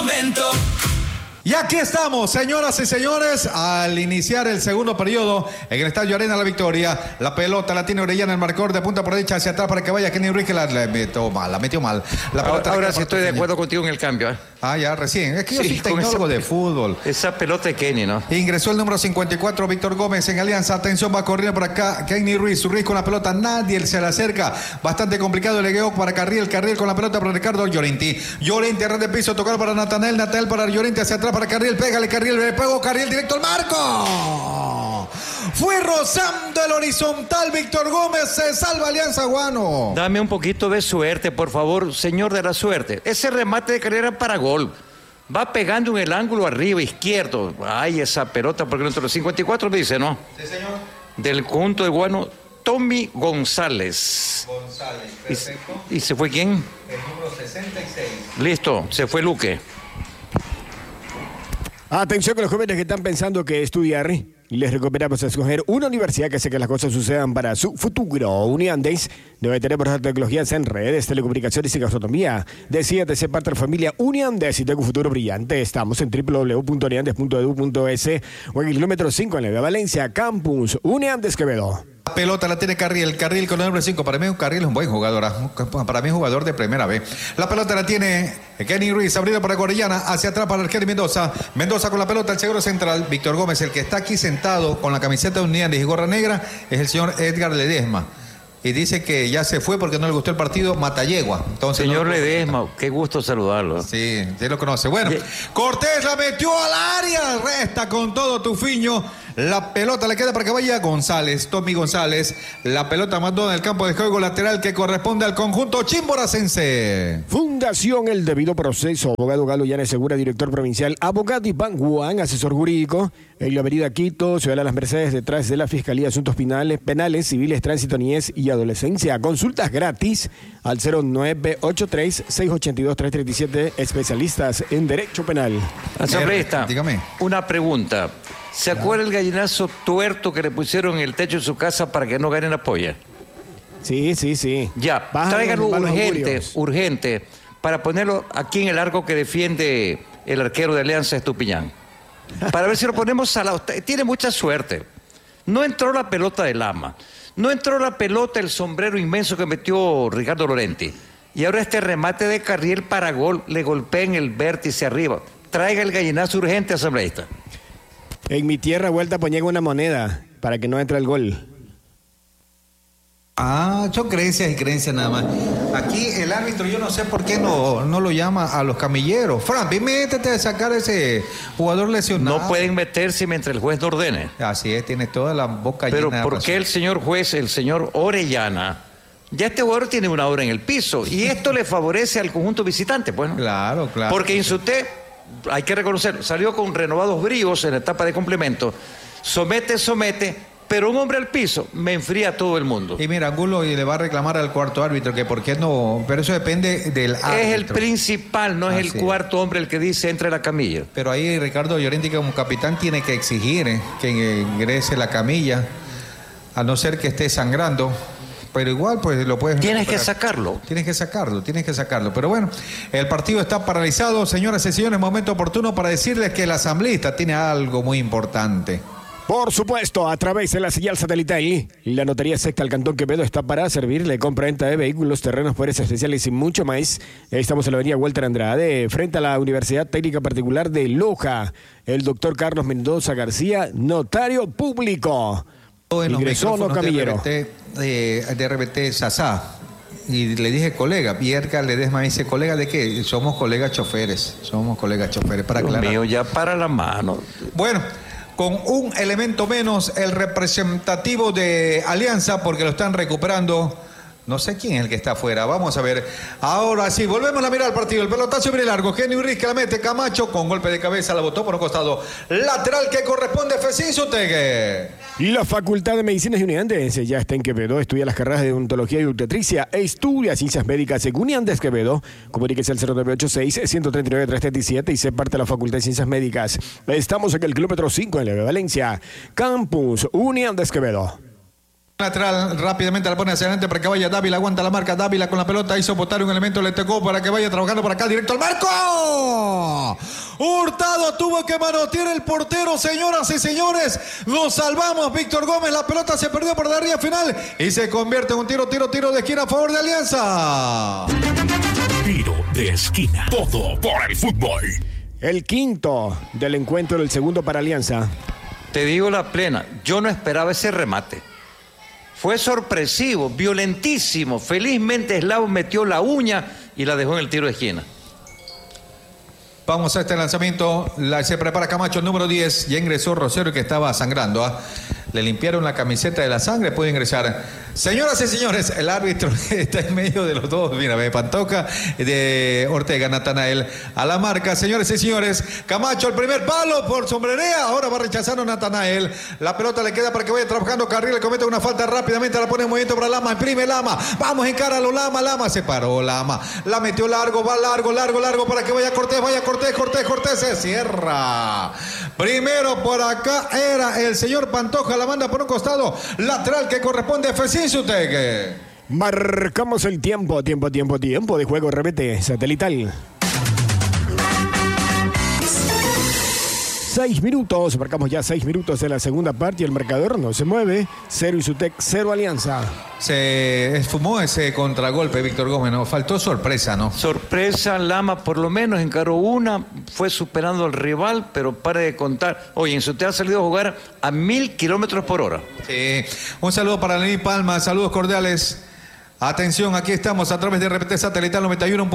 momento. Y aquí estamos, señoras y señores, al iniciar el segundo periodo en el Estadio Arena La Victoria. La pelota la tiene Orellana, el marcador de punta por derecha hacia atrás para que vaya Kenny Ruiz, que la metió mal. La pelota ahora sí estoy de acuerdo contigo en el cambio. Ya recién. Es que yo soy tecnólogo de fútbol. Esa pelota de Kenny, ¿no? Ingresó el número 54, Víctor Gómez en Alianza. Atención, va corriendo por acá Kenny Ruiz. Ruiz con la pelota, nadie se le acerca. Bastante complicado el legueo para Carriel con la pelota para Ricardo Llorenti. Llorenti, red de piso, tocar para Natanael para Llorenti hacia atrás para Carriel. Pégale Carriel, le pegó Carriel directo al marco. Fue rozando el horizontal Víctor Gómez, se salva Alianza Guano. Dame un poquito de suerte, por favor, señor de la suerte. Ese remate de carrera para gol. Va pegando en el ángulo arriba izquierdo. Ay, esa pelota, porque entre los 54 dice, ¿no? Sí, señor. Del conjunto de Guano, Tommy González. Perfecto. ¿Y se fue quién? El número 66. Listo, se fue Luque. Atención con los jóvenes que están pensando que estudiar. Les recomendamos escoger una universidad que hace que las cosas sucedan para su futuro. Uniandes debe tener por tecnologías en redes, telecomunicaciones y gastronomía. Decídete ser parte de la familia Uniandes y tenga un futuro brillante. Estamos en www.uniandes.edu.es o en el kilómetro 5 en la Vía Valencia, Campus Uniandes Quevedo. La pelota la tiene Carriel con el número 5. Para mí Carriel es un buen jugador. Para mí es jugador de primera vez. La pelota la tiene Kenny Ruiz, abrido para Orellana, hacia atrás para Argel Mendoza. Mendoza con la pelota, el seguro central. Víctor Gómez, el que está aquí sentado con la camiseta de Uniandes y gorra negra, es el señor Edgar Ledesma. Y dice que ya se fue porque no le gustó el partido Matayegua. Entonces, señor Ledesma, qué gusto saludarlo. Sí, usted lo conoce. Bueno, Cortés la metió al área, resta con todo Tufiño. La pelota le queda para que vaya González, Tommy González. La pelota mandó en el campo de juego lateral que corresponde al conjunto chimboracense. Fundación El Debido Proceso. Abogado Galo Llanes Segura, director provincial. Abogado Iván Juan, asesor jurídico. En la avenida Quito, Ciudad de las Mercedes, detrás de la Fiscalía de Asuntos Penales, Civiles, Tránsito, Niñez y Adolescencia. Consultas gratis al 0983-682-337. Especialistas en Derecho Penal. Asambleísta, dígame. Una pregunta. ¿Se acuerda el gallinazo tuerto que le pusieron en el techo de su casa para que no ganen la polla? Sí. Ya, tráiganlo urgente, para ponerlo aquí en el arco que defiende el arquero de Alianza Estupiñán. Para ver si lo ponemos al lado. Tiene mucha suerte. No entró la pelota de Lama. No entró la pelota, el sombrero inmenso que metió Ricardo Llorenti. Y ahora este remate de Carriel para gol, le golpea en el vértice arriba. Traiga el gallinazo urgente, asambleísta. En mi tierra vuelta ponían una moneda para que no entre el gol. Son creencias y creencias nada más. Aquí el árbitro, yo no sé por qué no lo llama a los camilleros. Fran, métete a sacar ese jugador lesionado. No pueden meterse mientras el juez no ordene. Así es, tiene toda la boca llena. Pero ¿por qué el señor juez, el señor Orellana, ya este jugador tiene una hora en el piso y esto le favorece al conjunto visitante? Pues, ¿no? Claro. Porque Insuté, hay que reconocerlo, salió con renovados bríos en la etapa de complemento. Somete, pero un hombre al piso me enfría a todo el mundo. Y mira, Angulo le va a reclamar al cuarto árbitro que por qué no, pero eso depende del árbitro. Es el principal, no es el cuarto hombre el que dice entre la camilla. Pero ahí Ricardo Llorenti como capitán tiene que exigir que ingrese la camilla, a no ser que esté sangrando. Pero igual, pues lo puedes... Tienes que sacarlo. Tienes que sacarlo. Pero bueno, el partido está paralizado. Señoras y señores, momento oportuno para decirles que el asambleísta tiene algo muy importante. Por supuesto, a través de la señal satelital, la Notaría Secta al Cantón Quevedo está para servirle compra-venta de vehículos, terrenos, poderes especiales y mucho más. Estamos en la avenida Walter Andrade, frente a la Universidad Técnica Particular de Loja. El doctor Carlos Mendoza García, notario público. Ingresó no camillero. De RBT Sasá. Y le dije colega, Pierca Ledesma me dice, ¿colega de qué? Somos colegas choferes, para aclarar. Dios mío, ya para la mano. Bueno, con un elemento menos, el representativo de Alianza, porque lo están recuperando. No sé quién es el que está afuera. Vamos a ver. Ahora sí, volvemos a mirar el partido. El pelotazo viene largo. Kenny Ruiz que la mete. Camacho con golpe de cabeza la botó por un costado. Lateral que corresponde a Fecín Sutegue. La Facultad de Medicinas de Uniandes ya está en Quevedo. Estudia las carreras de odontología y obstetricia. Estudia ciencias médicas en Uniandes Quevedo. Comuníquese al 0986-139-337 y se parte de la Facultad de Ciencias Médicas. Estamos en el kilómetro 5 en la de Valencia. Campus Uniandes Quevedo. Lateral rápidamente la pone hacia adelante para que vaya Dávila, aguanta la marca Dávila con la pelota, hizo botar un elemento, le tocó para que vaya trabajando por acá directo al marco. Hurtado tuvo que manotear el portero, señoras y señores. Lo salvamos, Víctor Gómez. La pelota se perdió por la raya final y se convierte en un tiro de esquina a favor de Alianza. Tiro de esquina. Todo por el fútbol. El quinto del encuentro, el segundo para Alianza. Te digo la plena, yo no esperaba ese remate. Fue sorpresivo, violentísimo. Felizmente Eslavo metió la uña y la dejó en el tiro de esquina. Vamos a este lanzamiento. Se prepara Camacho, el número 10. Ya ingresó Rosero, que estaba sangrando. Le limpiaron la camiseta de la sangre. Puede ingresar. Señoras y señores, el árbitro está en medio de los dos. Mira, Pantoja, de Ortega, Natanael a la marca. Señores y señores, Camacho, el primer palo por sombrerea. Ahora va rechazando Natanael. La pelota le queda para que vaya trabajando Carriel. Le comete una falta rápidamente. La pone en movimiento para Lama. Imprime Lama. Vamos, encáralo, Lama. Lama se paró, Lama. La metió largo. Va largo para que vaya Cortés. Cortés se cierra. Primero por acá era el señor Pantoja. La manda por un costado lateral que corresponde a Fesín Sutegue. Marcamos el tiempo de juego. Repete, satelital. 6 minutos, marcamos ya 6 minutos de la segunda parte y el marcador no se mueve. 0 Isutec, 0 Alianza. Se esfumó ese contragolpe, Víctor Gómez, ¿no? Faltó sorpresa, ¿no? Sorpresa, Lama por lo menos encaró una, fue superando al rival, pero pare de contar. Oye, Isutec ha salido a jugar a 1000 kilómetros por hora. Sí, un saludo para Lenín Palma, saludos cordiales. Atención, aquí estamos a través de RPT Satelital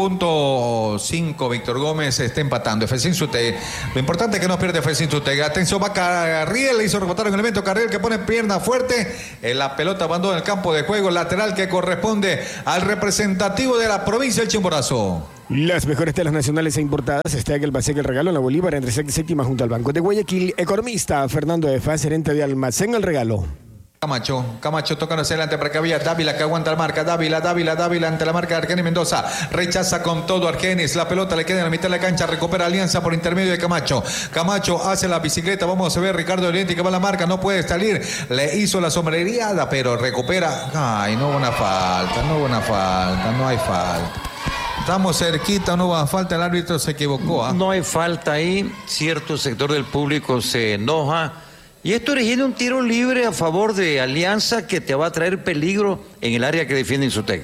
91.5. Víctor Gómez está empatando. Fesín Sutegue. Lo importante es que no pierde Fesín Sutegue. Atención, va Carriel. Le hizo rebotar un elemento. Carriel que pone pierna fuerte. La pelota abandona el campo de juego. Lateral que corresponde al representativo de la provincia del Chimborazo. Las mejores telas nacionales e importadas está en el Almacén El Regalo en la Bolívar, entre sexta y séptima, junto al Banco de Guayaquil. Economista Fernando de Faz, gerente de Almacén El Regalo. Camacho tocando hacia adelante para que había Dávila que aguanta la marca. Dávila ante la marca de Argenis Mendoza. Rechaza con todo Argenis. La pelota le queda en la mitad de la cancha. Recupera Alianza por intermedio de Camacho. Camacho hace la bicicleta. Vamos a ver Ricardo Oriente que va a la marca. No puede salir. Le hizo la sombreriada, pero recupera. Ay, no hubo una falta. No hay falta. Estamos cerquita, no va a falta. El árbitro se equivocó. No hay falta ahí. Cierto sector del público se enoja. Y esto origina un tiro libre a favor de Alianza que te va a traer peligro en el área que defiende Insutec.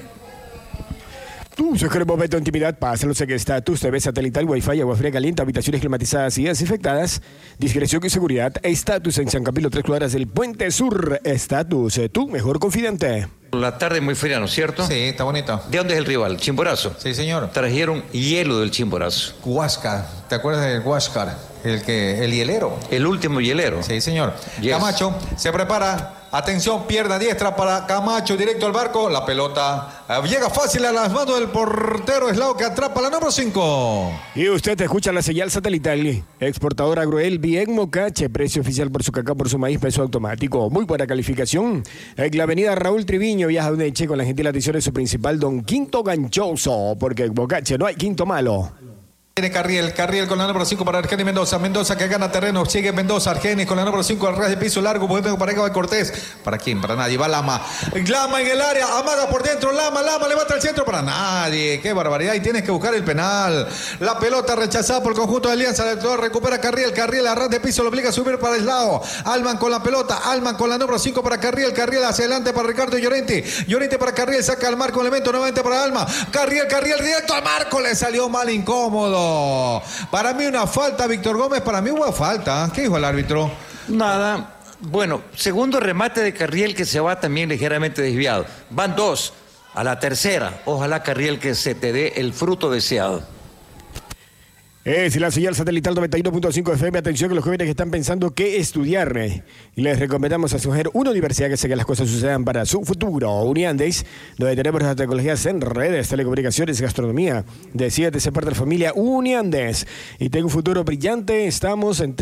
Tú, si quieres momento de intimidad, pásalo, sé que estatus, TV satelital, wifi, agua fría caliente, habitaciones climatizadas y desinfectadas, discreción y seguridad, estatus en San Camilo, 3 cuadras del Puente Sur, estatus, tu mejor confidente. La tarde muy fría, ¿no es cierto? Sí, está bonito. ¿De dónde es el rival? ¿Chimborazo? Sí, señor. Trajeron hielo del Chimborazo. Huáscar, ¿te acuerdas del Huáscar? El hielero. El último hielero. Sí, señor. Yes. Camacho se prepara. Atención, pierna diestra para Camacho, directo al barco. La pelota llega fácil a las manos del portero Eslao que atrapa la número 5. Y usted escucha la señal satelital. Exportador Agroelvi en Mocache. Precio oficial por su cacao, por su maíz, peso automático. Muy buena calificación. En la avenida Raúl Triviño viaja un Eche con la gentil atención de su principal Don Quinto Ganchoso. Porque en Mocache no hay quinto malo. Tiene Carriel con la número 5 para Argenis Mendoza que gana terreno, sigue Mendoza, Argenis con la número 5 al ras de piso largo, movimiento para acá de Cortés, ¿para quién? Para nadie, va Lama en el área, amaga por dentro, Lama, levanta el centro para nadie, qué barbaridad, y tienes que buscar el penal, la pelota rechazada por el conjunto de Alianza, recupera Carriel a ras de piso, lo obliga a subir para el lado, Alman con la pelota, Alman con la número 5 para Carriel hacia adelante para Ricardo Llorente para Carriel, saca al marco, elemento nuevamente para Alma, Carriel directo al marco, le salió mal, incómodo. Para mí una falta, Víctor Gómez, para mí hubo falta. ¿Qué dijo el árbitro? Nada. Bueno, segundo remate de Carriel que se va también ligeramente desviado. Van 2. A la tercera. Ojalá, Carriel, que se te dé el fruto deseado. Es la señal satelital 91.5 FM. Atención que los jóvenes que están pensando qué estudiar. Y les recomendamos escoger una universidad que haga que las cosas sucedan para su futuro. Uniandes, donde tenemos las tecnologías en redes, telecomunicaciones, gastronomía. Decídete ser parte de la familia Uniandes. Y tengo un futuro brillante. Estamos en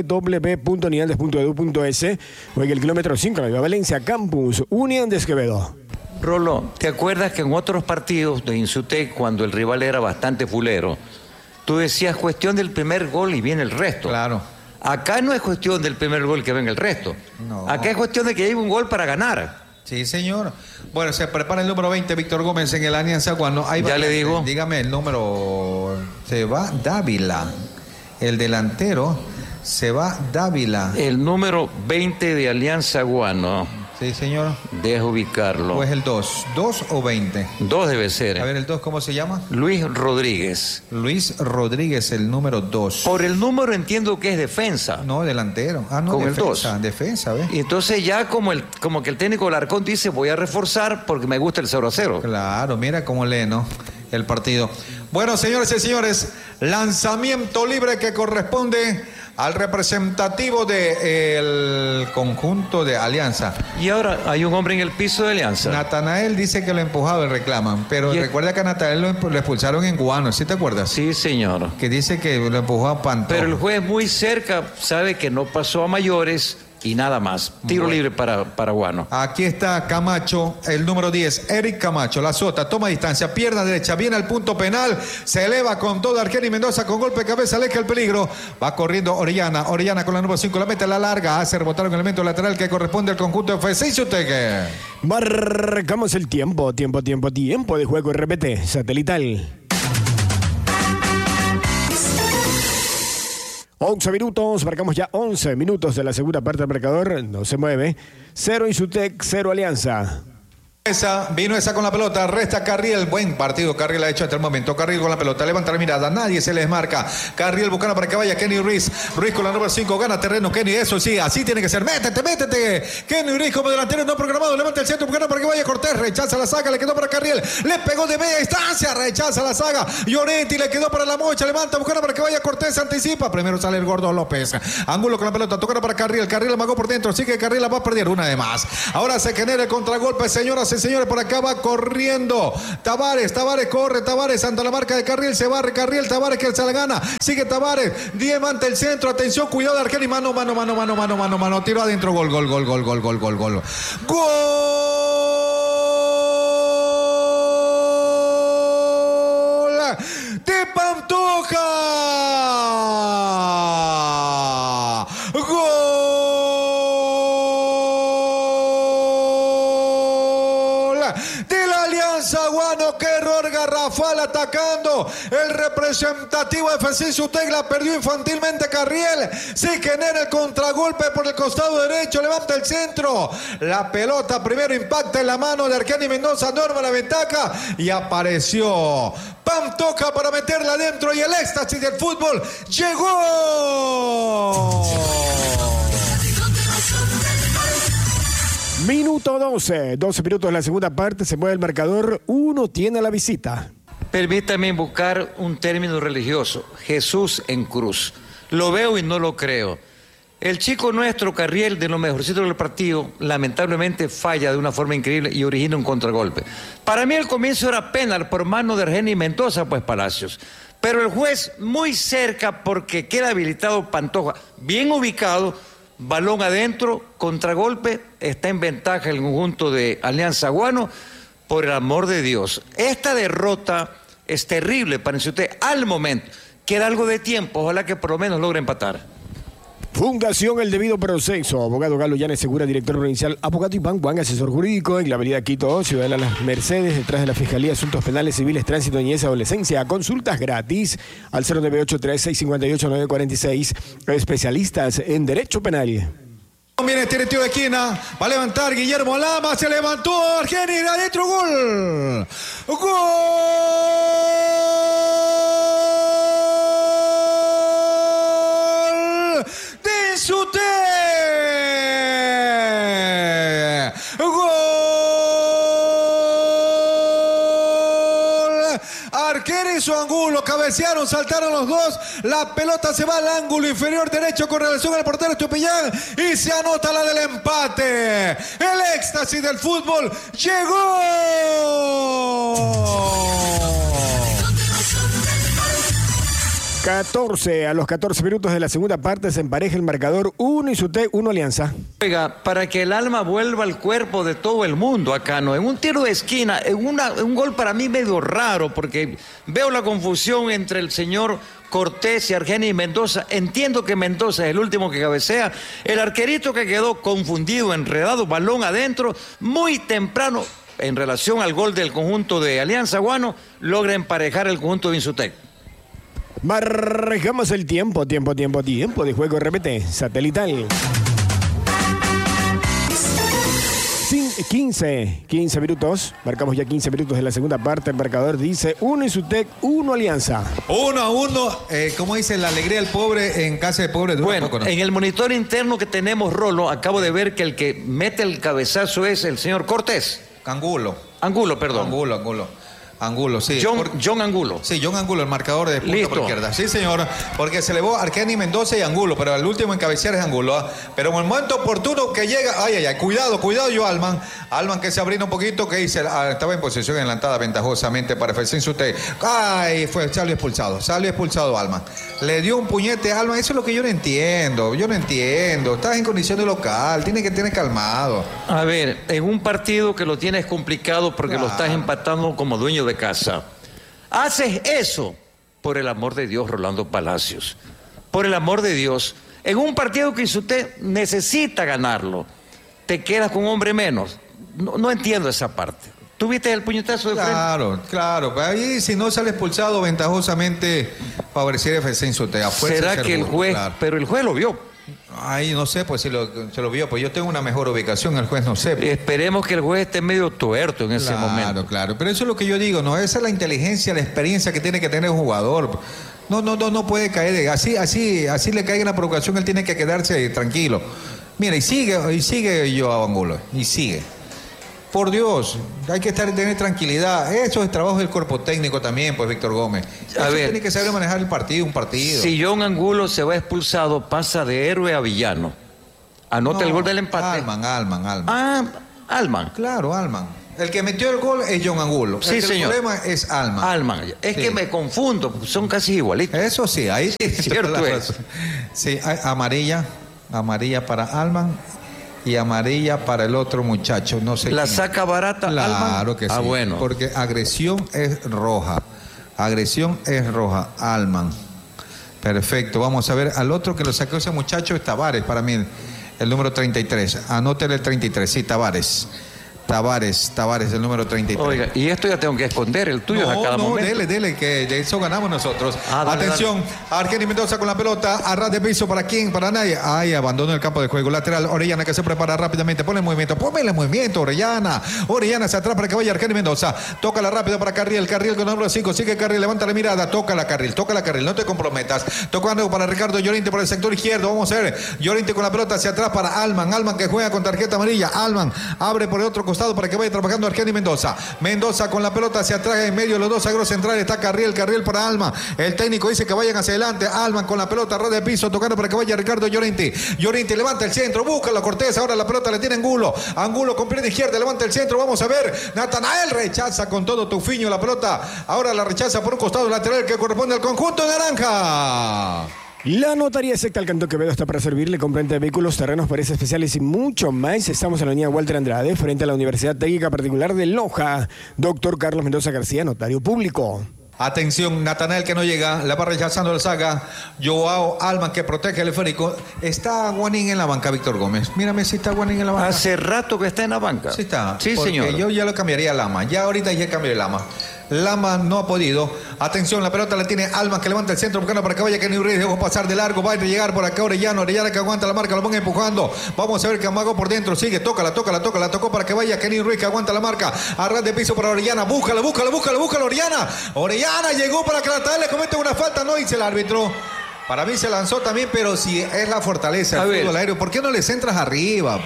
www.uniandes.edu.es o en el kilómetro 5 de la Valencia Campus. Uniandes Quevedo. Rolo, ¿te acuerdas que en otros partidos de Insutec, cuando el rival era bastante fulero, tú decías cuestión del primer gol y viene el resto? Claro. Acá no es cuestión del primer gol que venga el resto. No. Acá es cuestión de que haya un gol para ganar. Sí, señor. Bueno, se prepara el número 20, Víctor Gómez, en el Alianza cuando hay... Ya le digo. Dígame el número... Se va Dávila. El delantero se va Dávila. El número 20 de Alianza Guano. Sí, señor. Deja ubicarlo. ¿O es el 2? ¿2 o 20? 2 debe ser. A ver, ¿el 2 cómo se llama? Luis Rodríguez. Luis Rodríguez, el número 2. Por el número entiendo que es defensa. No, delantero. Ah, no, con defensa. El 2. Defensa, ¿ves? Y entonces ya como que el técnico Larcón dice, voy a reforzar porque me gusta el 0-0. Claro, mira cómo lee, ¿no? El partido. Bueno, señores y señores, lanzamiento libre que corresponde al representativo del conjunto de Alianza. Y ahora hay un hombre en el piso de Alianza. Natanael dice que lo empujado, le reclaman, pero recuerda que a Natanael lo expulsaron en Guano, ¿sí te acuerdas? Sí, señor. Que dice que lo empujó a Pantoja. Pero el juez muy cerca sabe que no pasó a mayores y nada más. Tiro libre para Guano. Aquí está Camacho, el número 10, Eric Camacho, la sota, toma distancia, pierna derecha, viene al punto penal, se eleva con todo Argeni Mendoza con golpe de cabeza, aleja el peligro, va corriendo Orellana con la número 5, la mete a la larga, hace rebotar un elemento lateral que corresponde al conjunto de FC Izuteque. Marcamos el tiempo de juego RPT satelital. 11 minutos, marcamos ya 11 minutos de la segunda parte del marcador, no se mueve. 0 Izuteque, 0 Alianza. Vino esa con la pelota, resta Carriel, buen partido Carriel ha hecho hasta el momento, Carriel con la pelota, levanta la mirada, nadie se les marca, Carriel buscando para que vaya Kenny Ruiz con la número 5, gana terreno Kenny, eso sí, así tiene que ser, métete, Kenny Ruiz como delantero no programado, levanta el centro buscando para que vaya Cortés, rechaza la saga, le quedó para Carriel, le pegó de media distancia, rechaza la saga, Llorenti le quedó para la mocha, levanta buscando para que vaya Cortés, anticipa, primero sale el gordo López, Angulo con la pelota, tocando para Carriel amagó por dentro, sigue Carriel, la va a perder una de más, ahora se genera el contragolpe, señoras y señores, por acá va corriendo Tavares corre, Tavares ante la marca de Carriel, se barre Carriel, Tavares que se la gana, sigue Tavares, diamante el centro, atención, cuidado de Argeni, mano, tiro adentro, gol de Pantoja, de la Alianza Guano, qué error garrafal atacando el representativo de FC Izuteque, la perdió infantilmente Carriel, se genera el contragolpe por el costado derecho, levanta el centro, la pelota primero impacta en la mano de Argeni Mendoza, norma la ventaja y apareció Pantoja para meterla adentro y el éxtasis del fútbol llegó. Minuto 12 minutos de la segunda parte, se mueve el marcador, 1 tiene la visita. Permítame invocar un término religioso, Jesús en cruz. Lo veo y no lo creo. El chico nuestro, Carriel, de lo mejorcito del partido, lamentablemente falla de una forma increíble y origina un contragolpe. Para mí el comienzo era penal por mano de Argeni Mendoza, pues Palacios. Pero el juez muy cerca porque queda habilitado Pantoja, bien ubicado, balón adentro, contragolpe, está en ventaja el conjunto de Alianza Guano. Por el amor de Dios, esta derrota es terrible para Izuteque al momento. Queda algo de tiempo, ojalá que por lo menos logre empatar. Fundación El Debido Proceso, abogado Galo Llanes Segura, director provincial, abogado Iván Juan, asesor jurídico en la avenida Quito, Ciudad de las Mercedes, detrás de la Fiscalía de Asuntos Penales, Civiles, Tránsito, Niñez y Adolescencia. Consultas gratis al 098-3658-946. Especialistas en Derecho Penal. Viene este tiro de esquina, va a levantar Guillermo Lama, se levantó Argeni, adentro, gol de Izuteque, Argeni y su Angulo cabecearon, saltaron los dos, la pelota se va al ángulo inferior derecho con relación al portero Estupiñán y se anota la del empate. El éxtasis del fútbol llegó. 14 a los 14 minutos de la segunda parte se empareja el marcador, 1 Izuteque, 1 Alianza. Oiga, para que el alma vuelva al cuerpo de todo el mundo acá, ¿no? En un tiro de esquina, en un gol para mí medio raro, porque veo la confusión entre el señor Cortés y Argeni Mendoza. Entiendo que Mendoza es el último que cabecea. El arquerito que quedó confundido, enredado, balón adentro, muy temprano, en relación al gol del conjunto de Alianza Guano, logra emparejar el conjunto de Izuteque. Marcamos el tiempo de juego, repete, satelital. 15 minutos, marcamos ya 15 minutos de la segunda parte. El marcador dice 1 Insutec, 1 Alianza. 1-1, ¿cómo dice la alegría del pobre en casa de pobre? Bueno, poco, ¿no? en el monitor interno que tenemos, Rolo, acabo de ver que el que mete el cabezazo es el señor Cortés. Angulo, perdón. Angulo, sí. John Angulo. Sí, John Angulo, el marcador de punta por izquierda. Sí, señor, porque se elevó Arqueni, Mendoza y Angulo, pero el último en cabecear es Angulo. ¿Eh? Pero en el momento oportuno que llega, cuidado yo, Alman que se abrió un poquito, que dice, estaba en posición adelantada ventajosamente para FC Insutec. Salió expulsado Alman. Le dio un puñete a Alman, eso es lo que yo no entiendo. Estás en condición de local, tiene que tener calmado. A ver, en un partido que lo tienes complicado porque lo estás empatando como dueño de casa. Haces eso, por el amor de Dios, Rolando Palacios. Por el amor de Dios. En un partido que usted necesita ganarlo, te quedas con un hombre menos. No entiendo esa parte. ¿Tuviste el puñetazo de frente? Claro. Ahí si no sale expulsado, ventajosamente favoreciera FC Insutec. ¿Será que el juez, pero el juez lo vio? Ay, no sé, pues si se lo vio, pues yo tengo una mejor ubicación, el juez no sé. Pues. Esperemos que el juez esté medio tuerto en ese momento. Claro, pero eso es lo que yo digo, ¿no? Esa es la inteligencia, la experiencia que tiene que tener un jugador. No puede caer, así le caiga una provocación, él tiene que quedarse tranquilo. Mira, y sigue Joao Angulo, y sigue. Por Dios, hay que tener tranquilidad. Eso es trabajo del cuerpo técnico también, pues, Víctor Gómez. Tiene que saber manejar un partido. Si John Angulo se va expulsado, pasa de héroe a villano. Anota el gol del empate. Alman. Alman. Claro, Alman. El que metió el gol es John Angulo. Sí, señor. El problema es Alman. Es que me confundo, son casi igualitos. Eso sí, ahí sí. Cierto es. Sí, amarilla para Alman. Y amarilla para el otro muchacho, no sé. ¿La saca barata, Alman? Claro que sí. Bueno. Porque agresión es roja, Alman. Perfecto, vamos a ver al otro que lo sacó ese muchacho es Tavares, para mí, el número 33. Anótele el 33, sí, Tavares, el número 33. Oiga, y esto ya tengo que esconder, el tuyo es a cada momento. Dele, que de eso ganamos nosotros. Dale, atención, Arqueni Mendoza con la pelota, a ras de piso, ¿para quién? Para nadie. Abandonó el campo de juego, lateral, Orellana que se prepara rápidamente, ponle el movimiento, Orellana se atrás para que vaya Arqueni Mendoza, tócala rápido para Carriel con el número 5, sigue Carriel, levanta la mirada, tócala Carriel, no te comprometas, tocando para Ricardo Llorente por el sector izquierdo, vamos a ver, Llorente con la pelota hacia atrás para Alman que juega con tarjeta amarilla, Alman abre por el otro costado para que vaya trabajando Arqueni Mendoza con la pelota hacia atrás en medio de los dos agros centrales está Carriel para Alman, el técnico dice que vayan hacia adelante, Alman con la pelota ras de piso tocando para que vaya Ricardo Llorente levanta el centro, busca la Cortés, ahora la pelota le tiene Angulo con pierna izquierda, levanta el centro, vamos a ver, Natanael rechaza con todo Tufiño la pelota, ahora la rechaza por un costado lateral que corresponde al conjunto naranja. La notaría secta Alcantón Quevedo está para servirle, comprende de vehículos, terrenos, paredes especiales y mucho más. Estamos en la avenida Walter Andrade, frente a la Universidad Técnica Particular de Loja. Doctor Carlos Mendoza García, notario público. Atención, Natanael que no llega, la va rechazando la saga. Joao Alman que protege el esférico. Está Guanín en la banca, Víctor Gómez. Mírame si está Guanín en la banca. Hace rato que está en la banca. Sí está. Sí, señor. Yo ya lo cambiaría a Lama. Ya ahorita ya cambié Lama. Lama no ha podido. Atención, la pelota la tiene Alman que levanta el centro buscando para que vaya Kenny Ruiz. Dejó pasar de largo. Va a llegar por acá Orellana que aguanta la marca. Lo van empujando. Vamos a ver que Amago por dentro. Sigue. Tócala. Tocó para que vaya Kenny Ruiz que aguanta la marca. A ras de piso para Orellana. Búscala Orellana. Orellana llegó para que le comete una falta. No dice el árbitro. Para mí se lanzó también, pero si es la fortaleza del fútbol aéreo. ¿Por qué no le centras arriba?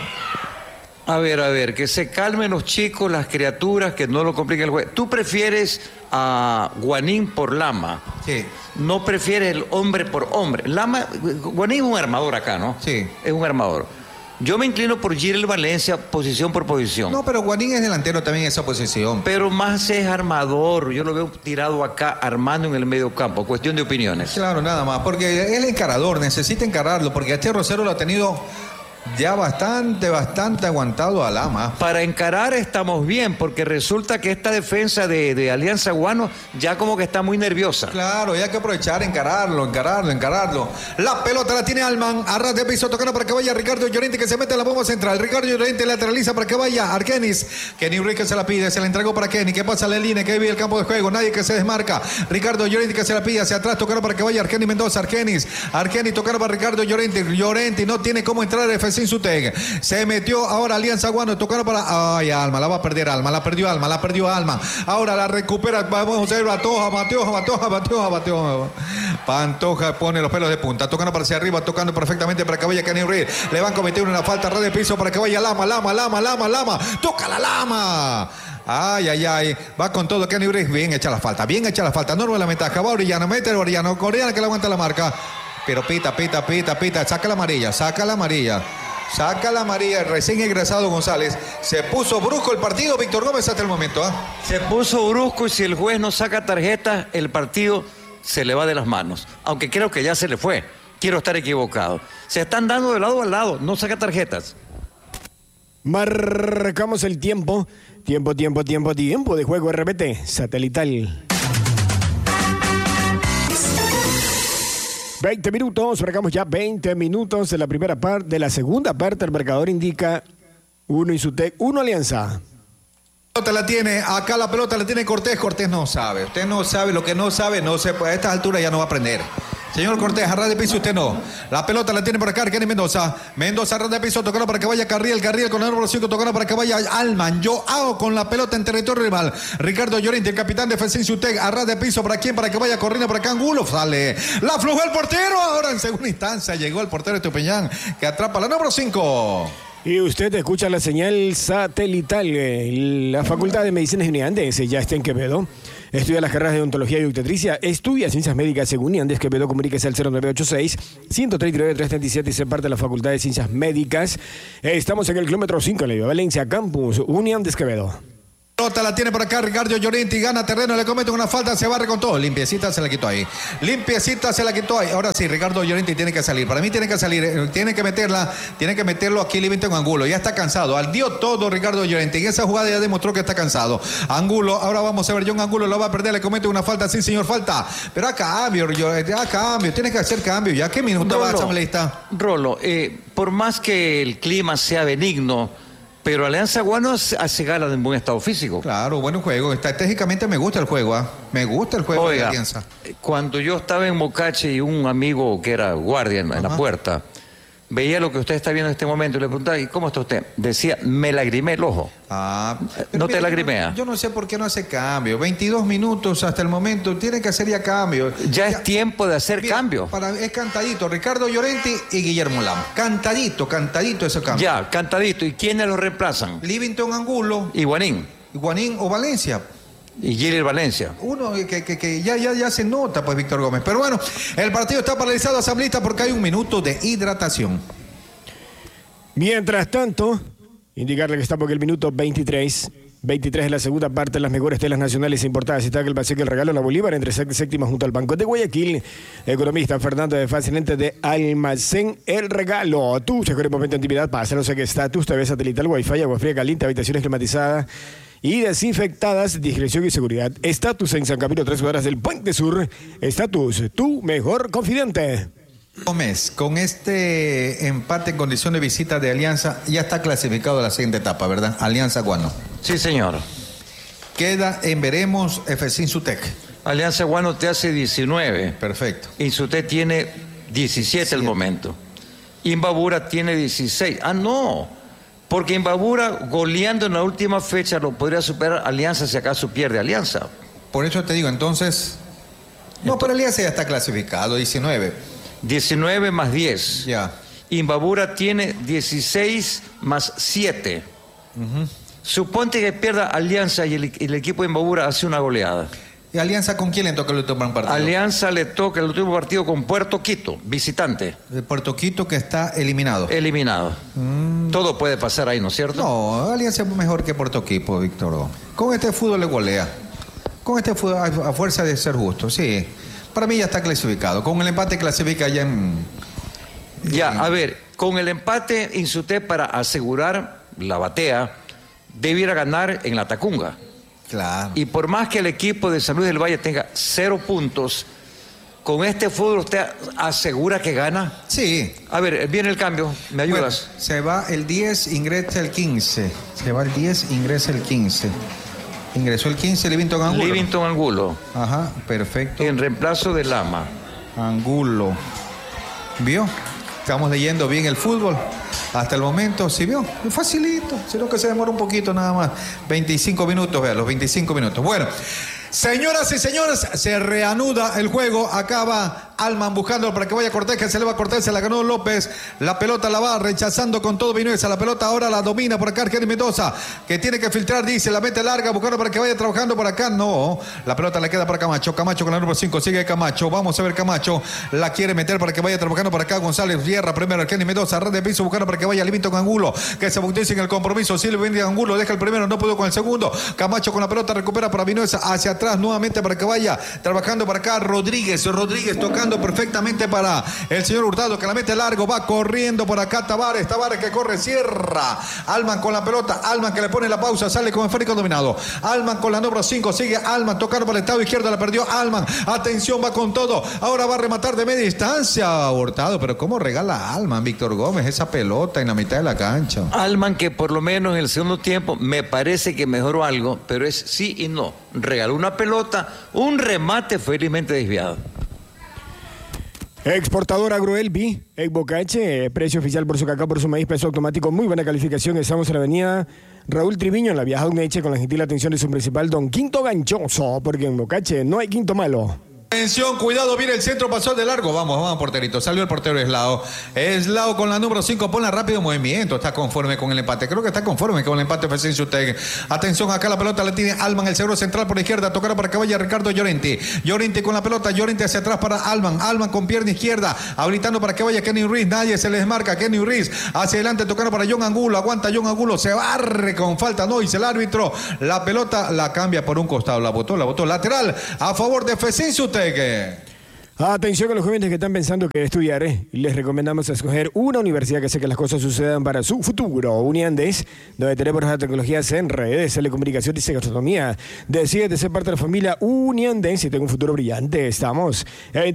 A ver, que se calmen los chicos, las criaturas, que no lo compliquen el juego. ¿Tú prefieres a Guanín por Lama? Sí. ¿No prefieres el hombre por hombre? Guanín es un armador acá, ¿no? Sí. Es un armador. Yo me inclino por Girel Valencia, posición por posición. No, pero Guanín es delantero también en esa posición. Pero más es armador. Yo lo veo tirado acá, armando en el medio campo. Cuestión de opiniones. Claro, nada más. Porque es el encarador, necesita encararlo. Porque a este Rosero lo ha tenido Ya bastante aguantado Alama. Para encarar estamos bien, porque resulta que esta defensa de Alianza Guano ya como que está muy nerviosa. Claro, y hay que aprovechar, encararlo. La pelota la tiene Alman, a ras de piso, tocando para que vaya Ricardo Llorente, que se mete en la bomba central. Ricardo Llorente lateraliza para que vaya Argenis. Kenny Ruiz que se la pide, se la entregó para Kenny, que pasa la línea, que vive el campo de juego, nadie que se desmarca. Ricardo Llorente que se la pide hacia atrás, tocando para que vaya Argenis Mendoza. Argenis tocando para Ricardo Llorente. Llorente no tiene cómo entrar FC Insutec. Se metió ahora Alianza Guano, tocando para... Ay, Alma, la va a perder Alma, la perdió Alma. Ahora la recupera, vamos a ver, Pantoja pone los pelos de punta, tocando para hacia arriba, tocando perfectamente para que vaya Kenny Ruiz. Le van a cometer una falta, red de piso para que vaya Lama. Toca la Lama. Ay. Va con todo Kenny Ruiz. Bien hecha la falta. No la ventaja. Va Orellana, mete Orellana que le aguanta la marca. Pero pita. Saca la amarilla. Recién egresado González. Se puso brusco el partido, Víctor Gómez, hasta el momento. Se puso brusco y si el juez no saca tarjeta, el partido se le va de las manos. Aunque creo que ya se le fue. Quiero estar equivocado. Se están dando de lado a lado. No saca tarjetas. Marcamos el tiempo. Tiempo de juego RBT satelital. 20 minutos, marcamos ya 20 minutos de la primera parte. De la segunda parte, el marcador indica 1 Insutec, 1 Alianza. La tiene, acá la pelota la tiene Cortés no sabe. Usted no sabe, lo que no sabe, no se puede. A estas alturas ya no va a aprender. Señor Cortés, a ras de piso usted no. La pelota la tiene por acá Kenny Mendoza, a ras de piso, tocando para que vaya Carriel con el número 5, tocando para que vaya Alman. Yo hago con la pelota en territorio rival. Ricardo Llorente, el capitán de FC Insutec, a ras de piso, ¿para quién? Para que vaya corriendo para acá Angulo, sale. La aflojó el portero, ahora en segunda instancia llegó el portero de Estupiñán, que atrapa la número 5. Y usted escucha la señal satelital. La Facultad de Medicina de Uniandes ya está en Quevedo. Estudia las carreras de odontología y obstetricia. Estudia ciencias médicas según Uniandes Quevedo. Comuníquese al 0986-139-337 y se parte de la Facultad de Ciencias Médicas. Estamos en el kilómetro 5 en la Valencia Campus Uniandes Quevedo. Pelota la tiene por acá Ricardo Llorente y gana terreno, le comete una falta, se barre con todo. Limpiecita se la quitó ahí. Ahora sí, Ricardo Llorente tiene que salir. Para mí tiene que salir, tiene que meterlo aquí Livington Angulo. Ya está cansado. Al dio todo Ricardo Llorente. En esa jugada ya demostró que está cansado. Angulo, ahora vamos a ver, John Angulo lo va a perder, le comete una falta, sí señor, falta. Pero a cambio, tiene que hacer cambio. ¿Ya qué minuto va a asambleísta? Rolo, por más que el clima sea benigno, pero Alianza Guano hace gala de un buen estado físico. Claro, buen juego. Estratégicamente me gusta el juego. Me gusta el juego. Oiga, de Alianza. Cuando yo estaba en Mocache y un amigo que era guardia en la puerta, veía lo que usted está viendo en este momento y le preguntaba, ¿y cómo está usted? Decía, me lagrimé el ojo. ¿No te lagrimea? Yo no sé por qué no hace cambio. 22 minutos hasta el momento, tiene que hacer ya cambio. Ya es tiempo de hacer cambio. Es cantadito, Ricardo Llorente y Guillermo Lama. Cantadito ese cambio. Ya, cantadito. ¿Y quiénes lo reemplazan? Livington Angulo. Y Guanín o Valencia. Y Gilles Valencia. Uno que ya se nota, pues, Víctor Gómez. Pero bueno, el partido está paralizado, asambleísta, porque hay un minuto de hidratación. Mientras tanto, indicarle que estamos en el minuto 23 de la segunda parte de las mejores telas nacionales importadas. Está el paseo que el regalo La Bolívar entre sexta y séptima junto al Banco de Guayaquil. Economista Fernando de Facilente de Almacén El Regalo. Tú, se corre momento de intimidad, pásalo, sé que estatus, TV satelital, wifi, agua fría caliente, habitaciones climatizadas y desinfectadas, discreción y seguridad. Estatus en San Camilo, 3 cuadras del Puente Sur. Estatus, tu mejor confidente. Gómez, con este empate en condición de visita de Alianza, ya está clasificado a la siguiente etapa, ¿verdad? Alianza Guano. Sí, señor. Queda en veremos FC Insutec. Alianza Guano te hace 19. Perfecto. Insutec tiene 17 al momento. Imbabura tiene 16. No. Porque Imbabura, goleando en la última fecha, lo podría superar Alianza si acaso pierde Alianza. Por eso te digo, entonces... No, pero Alianza ya está clasificado, 19. 19 más 10. Ya. Imbabura tiene 16 más 7. Suponte que pierda Alianza y el equipo de Imbabura hace una goleada. ¿Y Alianza con quién le toca el último partido? Alianza le toca el último partido con Puerto Quito, visitante. El Puerto Quito que está eliminado. Eliminado. Todo puede pasar ahí, ¿no es cierto? No, Alianza es mejor que Puerto Quito, Víctor. Con este fútbol le golea. Con este fútbol, a fuerza de ser justo, sí. Para mí ya está clasificado. Con el empate clasifica ya en... Ya, a ver, Con el empate, Insuté, para asegurar la batea, debiera ganar en la Tacunga. Claro. Y por más que el equipo de San Luis del Valle tenga 0 puntos, con este fútbol usted asegura que gana. Sí. A ver, viene el cambio, ¿me ayudas? Bueno, se va el 10, ingresa el 15. Se va el 10, ingresa el 15. Ingresó el 15, Livington Angulo. Livington Angulo. Ajá, perfecto. En reemplazo de Lama. Angulo. ¿Vio? Estamos leyendo bien el fútbol. Hasta el momento, ¿sí vio? Muy facilito, sino que se demora un poquito nada más. 25 minutos, vean, los 25 minutos. Bueno, señoras y señores, se reanuda el juego. Acaba Alman buscando para que vaya Cortés, que se le va a Cortés, se la ganó López. La pelota la va rechazando con todo Vinuesa. La pelota ahora la domina por acá Argeni Mendoza, que tiene que filtrar, dice, la mete larga, buscando para que vaya trabajando por acá. No, la pelota le queda para Camacho. Camacho con la número 5, sigue Camacho. Vamos a ver Camacho, la quiere meter para que vaya trabajando por acá González Vierra, primero Argeni Mendoza, red de piso buscando para que vaya Livington Angulo, que se bautice en el compromiso. Silvio Angulo deja el primero, no pudo con el segundo. Camacho con la pelota recupera para Vinuesa, hacia atrás nuevamente para que vaya trabajando para acá Rodríguez tocando perfectamente para el señor Hurtado, que la mete largo, va corriendo por acá Tavares que corre, cierra. Alman con la pelota, Alman que le pone la pausa, sale con esférico dominado. Alman con la número 5, sigue Alman tocando por el estado izquierdo, la perdió Alman. Atención, va con todo. Ahora va a rematar de media distancia Hurtado, pero cómo regala Alman, Víctor Gómez, esa pelota en la mitad de la cancha. Alman, que por lo menos en el segundo tiempo me parece que mejoró algo, pero es sí y no. Regaló una pelota, un remate felizmente desviado. Exportador Agroelbi, Bocache, precio oficial por su cacao, por su maíz, peso automático, muy buena calificación. Estamos en la avenida Raúl Triviño, en la Vieja Uneche, con la gentil atención de su principal, don Quinto Ganchoso, porque en Bocache no hay quinto malo. Atención, cuidado, viene el centro, pasó de largo. Vamos, porterito. Salió el portero Eslao. Eslao con la número 5, ponla rápido movimiento. Está conforme con el empate. Creo que está conforme con el empate. Atención, acá la pelota la tiene Alman, el seguro central por la izquierda. Tocará para que vaya Ricardo Llorente. Llorente con la pelota, Llorente hacia atrás para Alman. Alman con pierna izquierda, habilitando para que vaya Kenny Ruiz. Nadie se les marca. Kenny Ruiz hacia adelante, tocando para John Angulo. Aguanta John Angulo, se barre con falta. No, dice el árbitro. La pelota la cambia por un costado. La botó lateral a favor de Fesencio Utegue. Atención a los jóvenes que están pensando que estudiar, les recomendamos escoger una universidad que hace que las cosas sucedan para su futuro. Uniandes, donde tenemos las tecnologías en redes, telecomunicaciones y gastronomía. Decide de ser parte de la familia Uniandes y tenga un futuro brillante. Estamos en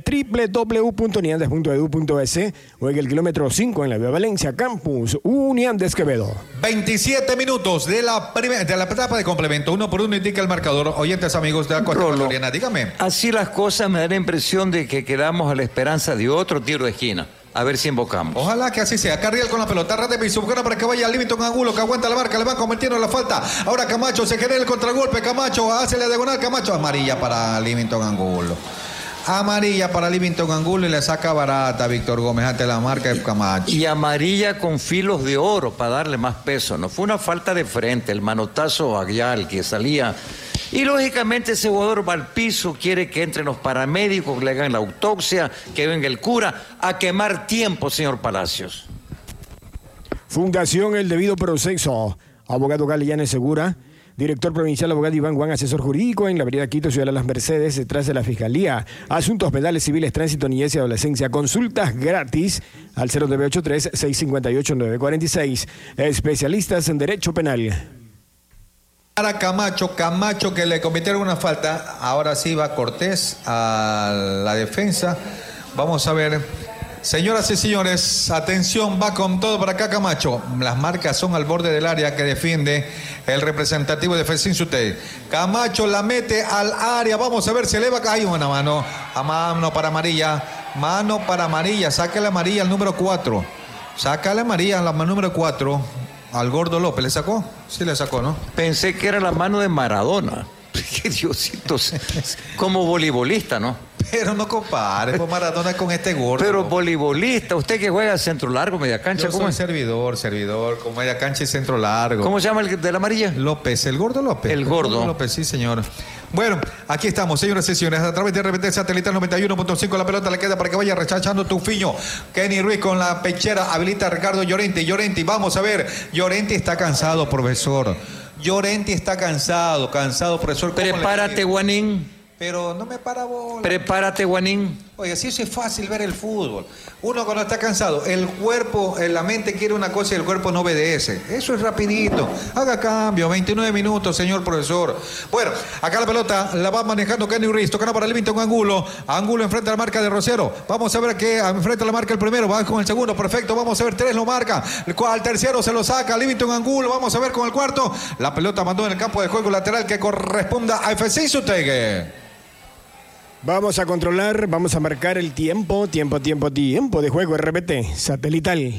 www.uniandes.edu.es o en el kilómetro 5 en la Vía Valencia, Campus Uniandes Quevedo. 27 minutos de la etapa de complemento. 1 por 1 indica el marcador. Oyentes amigos de la Costa Ecuatoriana, dígame. Así las cosas, me da la impresión de que quedamos a la esperanza de otro tiro de esquina. A ver si invocamos. Ojalá que así sea. Carriel con la pelota, red de piso, buscando para que vaya Livington Angulo, que aguanta la marca, le van cometiendo la falta. Ahora Camacho se genera el contragolpe. Camacho hace la diagonal. Camacho, amarilla para Livington Angulo. Amarilla para Livington Angulo y le saca barata Víctor Gómez ante la marca de Camacho. Y amarilla con filos de oro para darle más peso. No fue una falta de frente, el manotazo allá, el que salía. Y lógicamente ese jugador va al piso, quiere que entren los paramédicos, que le hagan la autopsia, que venga el cura, a quemar tiempo, señor Palacios. Fundación El Debido Proceso. Abogado Galellanes Segura. Director provincial, abogado Iván Juan, asesor jurídico en la avenida Quito, Ciudad de las Mercedes, detrás de la Fiscalía. Asuntos penales, civiles, tránsito, niñez y adolescencia. Consultas gratis al 0983-658-946. Especialistas en Derecho Penal. Para Camacho que le cometieron una falta. Ahora sí va Cortés a la defensa. Vamos a ver. Señoras y señores, atención, va con todo para acá Camacho. Las marcas son al borde del área que defiende el representativo de Fesencio Utegue. Camacho la mete al área. Vamos a ver, se eleva. Hay una mano. A mano para amarilla. Mano para amarilla. Saca la amarilla al número 4. Saca la amarilla al número 4. Al Gordo López, ¿le sacó? Sí le sacó, ¿no? Pensé que era la mano de Maradona. Qué Diosito, como voleibolista, ¿no? Pero no compare por Maradona con este gordo. Pero voleibolista, usted que juega centro largo, media cancha. Yo soy servidor, con media cancha y centro largo. ¿Cómo se llama el de la amarilla? López, el Gordo López. El Gordo López, sí, señor. Bueno, aquí estamos, señoras y señores, a través de RBT Satelital 91.5, la pelota le queda para que vaya rechazando Tufiño. Kenny Ruiz con la pechera, habilita a Ricardo Llorente. Llorente, vamos a ver, Llorente está cansado, profesor. Llorente está cansado, profesor. Prepárate, Guanín. Pero no me para bola. Prepárate, Guanín. Oye, así es fácil ver el fútbol. Uno cuando está cansado, el cuerpo, la mente quiere una cosa y el cuerpo no obedece. Eso es rapidito. Haga cambio, 29 minutos, señor profesor. Bueno, acá la pelota la va manejando Kenny Ruiz, tocando para Livington Angulo. Angulo enfrenta a la marca de Rosero. Vamos a ver que enfrenta la marca el primero, va con el segundo, perfecto. Vamos a ver, 3 lo marca. Al tercero se lo saca Livington Angulo. Vamos a ver con el cuarto. La pelota mandó en el campo de juego lateral que corresponda a FC Insutegue. Vamos a controlar, vamos a marcar el tiempo de juego RPT satelital.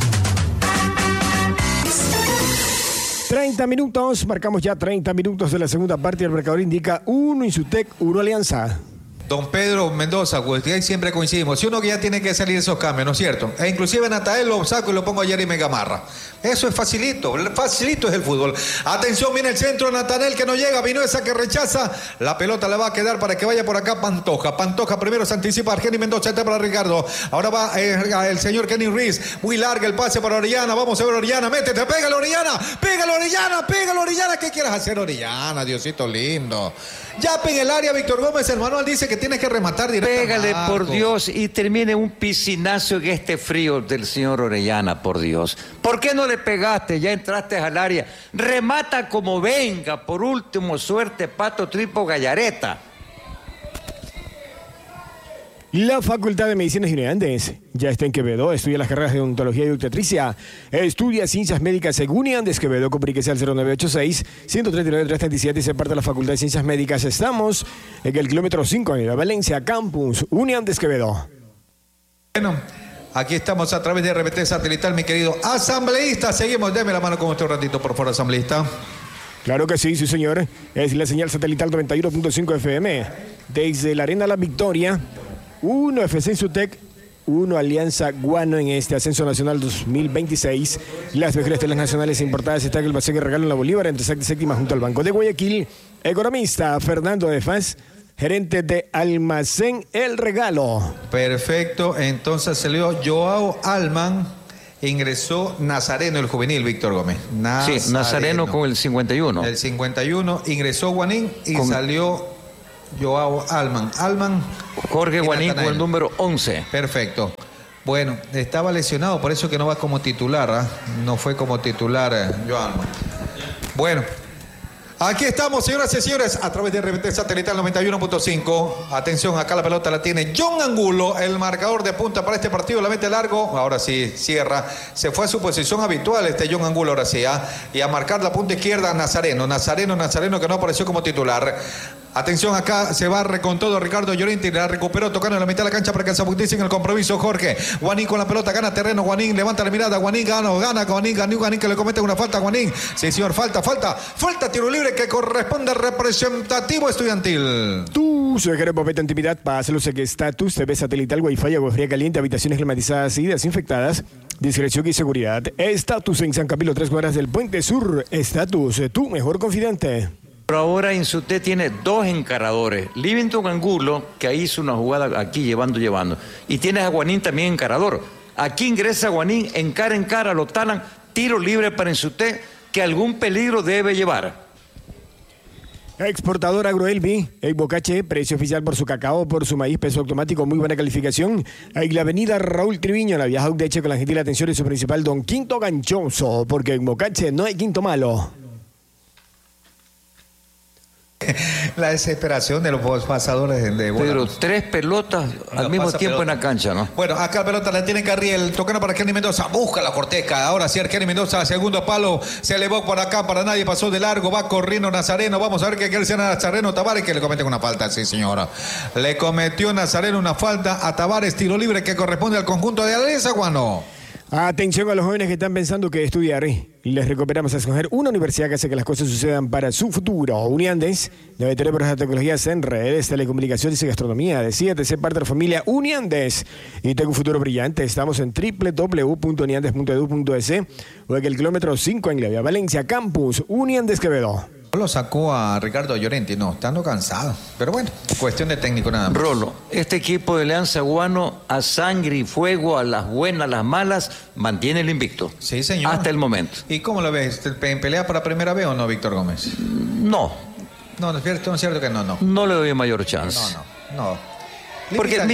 30 minutos, marcamos ya 30 minutos de la segunda parte. El marcador indica 1 Insutec, 1 Alianza. Don Pedro Mendoza, pues ahí siempre coincidimos. Si uno que ya tiene que salir esos cambios, ¿no es cierto? E inclusive Natael lo saco y lo pongo a Jeremy Gamarra. Eso es facilito es el fútbol. Atención, viene el centro, Natanel que no llega, Vinuesa que rechaza. La pelota le va a quedar para que vaya por acá Pantoja. Pantoja primero se anticipa, Argeni Mendoza, está para Ricardo. Ahora va el señor Kenny Ruiz. Muy larga el pase para Orellana. Vamos a ver Orellana, métete, pégale Orellana. Pégale Orellana. ¿Qué quieres hacer Orellana? Diosito lindo. Ya en el área, Víctor Gómez, el manual dice que tienes que rematar directamente. Pégale, por Dios, y termine un piscinazo en este frío del señor Orellana, por Dios. ¿Por qué no le pegaste? Ya entraste al área. Remata como venga. Por último, suerte, Pato Tripo Gallareta. La Facultad de Medicinas y Uniandes ya está en Quevedo, estudia las carreras de odontología y obstetricia, estudia ciencias médicas en Uniandes Quevedo, comuníquese al 0986-139-337 y se parte de la Facultad de Ciencias Médicas. Estamos en el kilómetro 5 en la Valencia Campus, Uniandes Quevedo. Bueno, aquí estamos a través de RPT satelital, mi querido asambleísta. Seguimos, deme la mano con usted un ratito, por favor, asambleísta. Claro que sí, sí señor. Es la señal satelital 91.5 FM. Desde la Arena La Victoria, 1 FC Insutec, 1 Alianza Guano en este Ascenso Nacional 2026. Las mejores telas nacionales importadas están en el paseo que regalo en la Bolívar, entre sexta y séptima junto al Banco de Guayaquil. Economista Fernando de Faz, gerente de Almacén El Regalo. Perfecto, entonces salió Joao Alman, ingresó Nazareno, el juvenil, Víctor Gómez. Sí, Nazareno con el 51. El 51, ingresó Guanín y salió Joao Alman. Jorge Guanín con el número 11. Perfecto. Bueno, estaba lesionado, por eso que no va como titular, ¿eh? No fue como titular Joao Alman. Bueno, aquí estamos, señoras y señores, a través de RPT satelital 91.5. Atención, acá la pelota la tiene John Angulo, el marcador de punta para este partido, la mete largo. Ahora sí, cierra. Se fue a su posición habitual John Angulo, ahora sí, ¿eh? Y a marcar la punta izquierda Nazareno que no apareció como titular. Atención, acá se barre con todo Ricardo Llorente, la recuperó tocando en la mitad de la cancha para que se apuntice en el compromiso Jorge. Guanín con la pelota, gana terreno, Guanín levanta la mirada, Guanín gana Guanín que le comete una falta a Guanín. Sí, señor, falta, tiro libre que corresponde al representativo estudiantil. Tú, si quieres papeta intimidad, pásalo, sé que estatus, TV satelital, wifi, agua fría caliente, habitaciones climatizadas y desinfectadas, discreción y seguridad. Estatus en San Camilo, 3 cuadras del Puente Sur. Estatus, tu mejor confidente. Pero ahora Insutec tiene 2 encaradores. Livington Angulo, que ahí hizo una jugada aquí llevando. Y tienes a Guanín también encarador. Aquí ingresa Guanín, en cara, lo talan, tiro libre para Insutec, que algún peligro debe llevar. Exportador Agroelvi, el Bocache, precio oficial por su cacao, por su maíz, peso automático, muy buena calificación. En la avenida Raúl Triviño, la vieja Udeche, con la gentil atención de su principal don Quinto Ganchoso, porque en Bocache no hay quinto malo. La desesperación de los pasadores de bola. Pero 3 pelotas al mismo tiempo en la cancha, ¿no? Bueno, acá la pelota la tiene Carriel, tocando para Kenny Mendoza, busca la corteca. Ahora sí, Kenny Mendoza, segundo palo, se elevó por acá, para nadie, pasó de largo, va corriendo Nazareno. Vamos a ver qué quiere hacer Nazareno Tavares, que le comete una falta, sí, señora. Le cometió Nazareno una falta a Tavares, tiro libre que corresponde al conjunto de Alianza Guano. Atención a los jóvenes que están pensando que estudiar. Les recuperamos a escoger una universidad que hace que las cosas sucedan para su futuro. Uniandes debe tener por las tecnologías en redes, telecomunicaciones y gastronomía. Decídete ser parte de la familia Uniandes y tengo un futuro brillante. Estamos en www.uniandes.edu.es o en el kilómetro 5 en la vía Valencia Campus, Uniandes Quevedo. Lo sacó a Ricardo Llorente, no, estando cansado. Pero bueno, cuestión de técnico nada más. Rolo, este equipo de Alianza Guano, a sangre y fuego, a las buenas, a las malas, mantiene el invicto. Sí, señor. Hasta el momento. ¿Y cómo lo ves? ¿En pelea para primera vez o no, Víctor Gómez? No. No, es cierto que no. No le doy mayor chance. No. Porque mira,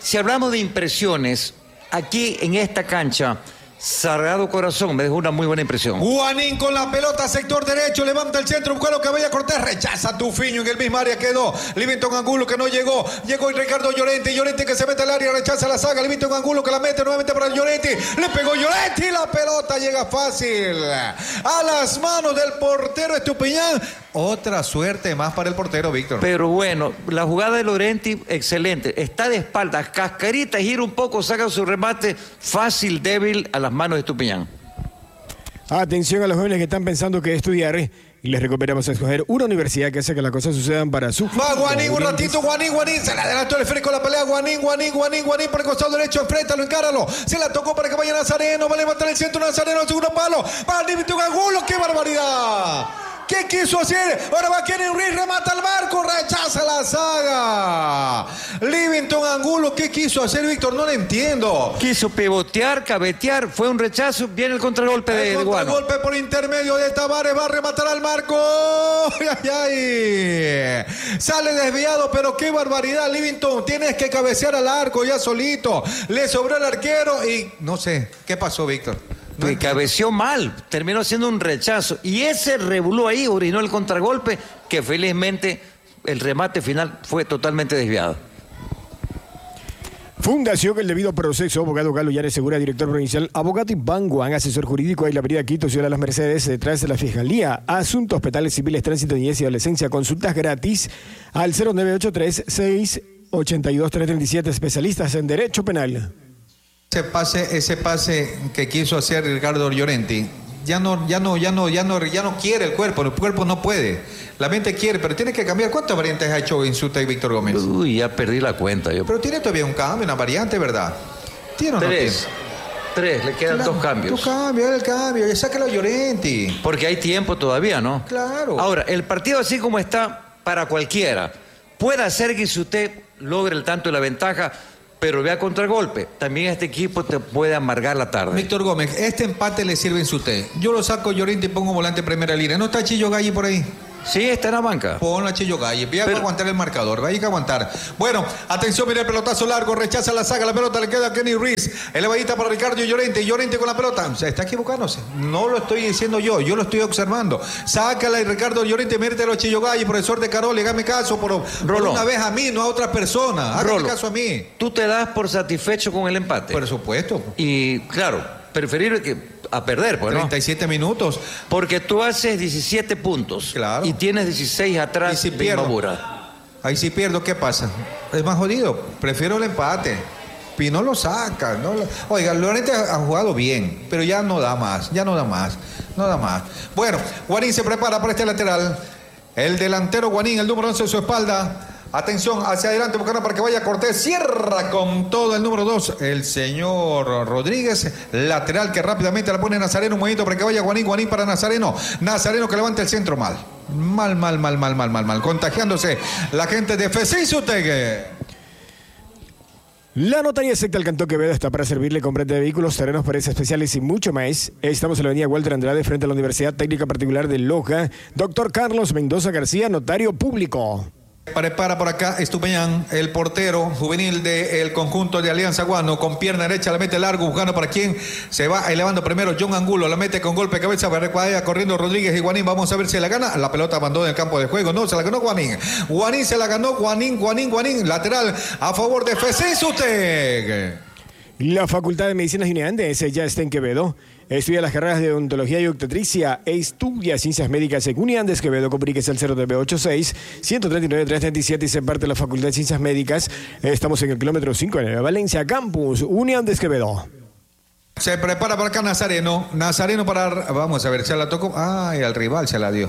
si hablamos de impresiones, aquí en esta cancha, Sagrado Corazón me dejó una muy buena impresión. Guanín con la pelota, sector derecho, levanta el centro, busca lo que vaya a Cortés, rechaza Tufiño, en el mismo área quedó. Livington Angulo que no llegó, llegó Ricardo Llorente que se mete al área, rechaza la saga, Livington Angulo que la mete nuevamente para Llorente, le pegó Llorente y la pelota llega fácil a las manos del portero Estupiñán. Otra suerte más para el portero, Víctor. Pero bueno, la jugada de Llorente, excelente. Está de espaldas, cascarita, gira un poco, saca su remate fácil, débil a las manos de Estupiñán. Atención a los jóvenes que están pensando que estudiar y les recomendamos escoger una universidad que hace que las cosas sucedan para su futuro. Va Guanín, un ratito, Guanín, se le adelantó el esférico a la pelea, Guanín, por el costado derecho, enfréntalo, encáralo, se la tocó para que vaya Nazareno, va a levantar el centro Nazareno, el segundo palo, va Livington Angulo, ¡qué barbaridad! ¿Qué quiso hacer? Ahora va Kenny Ruiz, remata al marco, rechaza la saga. Livington Angulo, ¿qué quiso hacer, Víctor? No lo entiendo. Quiso pivotear, cabetear, fue un rechazo, viene el contragolpe de Guano. El contragolpe por intermedio de Tavares, va a rematar al marco. ¡Ay! Sale desviado, pero qué barbaridad, Livington. Tienes que cabecear al arco ya solito. Le sobró el arquero y no sé, ¿qué pasó, Víctor? Que cabeció mal, terminó siendo un rechazo. Y ese revolú ahí originó el contragolpe, que felizmente el remate final fue totalmente desviado. Fundación El Debido Proceso, abogado Galo Llanes Segura, director provincial, abogado Iván Guan, asesor jurídico en la avenida Quito, Ciudad de las Mercedes, detrás de la Fiscalía, asuntos penales, civiles, tránsito, niñez y adolescencia, consultas gratis al 0983-682-337, especialistas en Derecho Penal. Ese pase que quiso hacer Ricardo Llorente, ya no quiere el cuerpo no puede. La mente quiere, pero tiene que cambiar. ¿Cuántas variantes ha hecho Insulta y Víctor Gómez? Uy, ya perdí la cuenta yo. Pero tiene todavía un cambio, una variante, ¿verdad? ¿Tiene o no tiene? Tres, le quedan dos cambios. El cambio, ya sácalo a Llorente. Porque hay tiempo todavía, ¿no? Claro. Ahora, el partido así como está, para cualquiera, puede hacer que si usted logre el tanto y la ventaja, pero vea contragolpe, también este equipo te puede amargar la tarde. Víctor Gómez, este empate le sirve en su té. Yo lo saco Llorente y pongo volante primera línea. ¿No está Chillo Galli por ahí? Sí, está en la banca. Ponlo a Chillo Galli. Voy a aguantar el marcador. Hay que aguantar. Bueno, atención, mira el pelotazo largo. Rechaza la saga. La pelota le queda a Kenny Ruiz. Elevadita para Ricardo Llorente. Llorente con la pelota. O sea, está equivocándose. No lo estoy diciendo yo lo estoy observando. Sácala y Ricardo Llorente, mételo a Chillo Galli, profesor de Carol. Hágame caso por una vez a mí, no a otra persona. Hágame caso a mí. ¿Tú te das por satisfecho con el empate? Por supuesto. Y claro, preferible que a perder, pues, 37 minutos. Porque tú haces 17 puntos. Claro. Y tienes 16 atrás y si de Imbabura. Ahí si pierdo, ¿qué pasa? Es más jodido. Prefiero el empate. Pino lo saca. Oiga, Llorente ha jugado bien, pero ya no da más. Bueno, Guanín se prepara para este lateral. El delantero Guanín, el número 11 en su espalda. Atención, hacia adelante, buscando para que vaya Cortés. Cierra con todo el número 2, el señor Rodríguez. Lateral que rápidamente la pone Nazareno. Un movimiento para que vaya Guanín para Nazareno. Nazareno que levanta el centro mal. Mal. Contagiándose la gente de Fesinsutegue. La notaría secta del Cantón Quevedo está para servirle con venta de vehículos, terrenos, paredes especiales y mucho más. Estamos en la avenida Walter Andrade, frente a la Universidad Técnica Particular de Loja. Doctor Carlos Mendoza García, notario público. Prepara por acá Estupiñán, el portero juvenil del conjunto de Alianza Guano, con pierna derecha, la mete largo, buscando para quien se va elevando primero John Angulo, la mete con golpe de cabeza, va corriendo Rodríguez y Guanín, vamos a ver si la gana, la pelota abandona el campo de juego, no, se la ganó Guanín, se la ganó Guanín, lateral a favor de Fesinsutegue. La Facultad de Medicinas de UNIANDES ya está en Quevedo. Estudia las carreras de odontología y obstetricia. Estudia ciencias médicas en UNIANDES Quevedo. Comuníquese al 0986-139-337 y se parte de la Facultad de Ciencias Médicas. Estamos en el kilómetro 5 en el Valencia Campus, UNIANDES Quevedo. Se prepara para acá Nazareno para... Vamos a ver, se la tocó. Ay, al rival se la dio.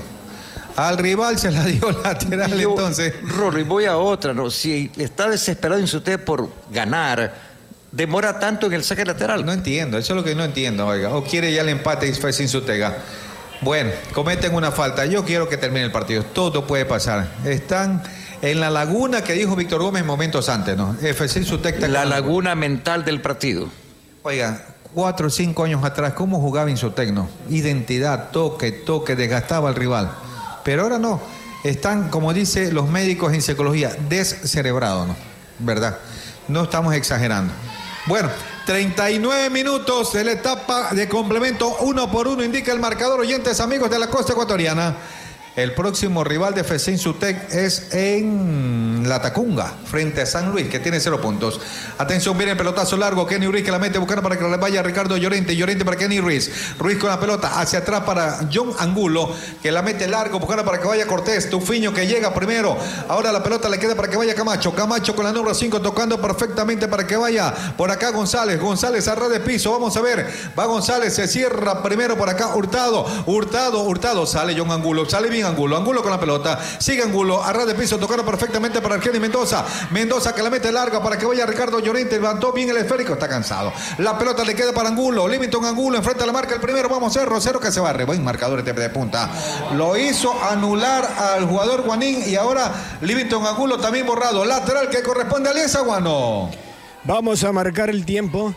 Lateral entonces. Rory, voy a otra, ¿no? Si está desesperado en usted por ganar, demora tanto en el saque lateral. No entiendo, eso es lo que no entiendo, oiga. O quiere ya el empate y Fesinsutegue. Bueno, cometen una falta. Yo quiero que termine el partido. Todo puede pasar. Están en la laguna que dijo Víctor Gómez momentos antes, ¿no? Fesinsutegue. La laguna mental del partido. Oiga, 4 o 5 años atrás, ¿cómo jugaba Insultec, no? Identidad, toque, desgastaba al rival. Pero ahora no. Están, como dicen los médicos en psicología, descerebrados, ¿no? ¿Verdad? No estamos exagerando. Bueno, 39 minutos de la etapa de complemento 1 por 1, indica el marcador, oyentes amigos de la costa ecuatoriana. El próximo rival de FECIN SUTEC es en La Tacunga, frente a San Luis, que tiene 0 puntos. Atención, viene el pelotazo largo. Kenny Ruiz que la mete buscando para que le vaya Ricardo Llorente. Llorente para Kenny Ruiz. Ruiz con la pelota hacia atrás para John Angulo, que la mete largo buscando para que vaya Cortés. Tufiño que llega primero. Ahora la pelota le queda para que vaya Camacho. Camacho con la número 5 tocando perfectamente para que vaya por acá González. González a ras de piso. Vamos a ver. Va González, se cierra primero por acá Hurtado. Hurtado. Sale John Angulo. Sale bien Angulo con la pelota, sigue Angulo a ras de piso, tocando perfectamente para Argeni Mendoza que la mete larga para que vaya Ricardo Llorente, levantó bien el esférico, está cansado, la pelota le queda para Angulo, Livington Angulo enfrente a la marca, el primero, vamos a ver, Rosero que se barre, buen marcador de punta, lo hizo anular al jugador Guanín y ahora Livington Angulo también borrado, lateral que corresponde a Alianza Guano. Vamos a marcar el tiempo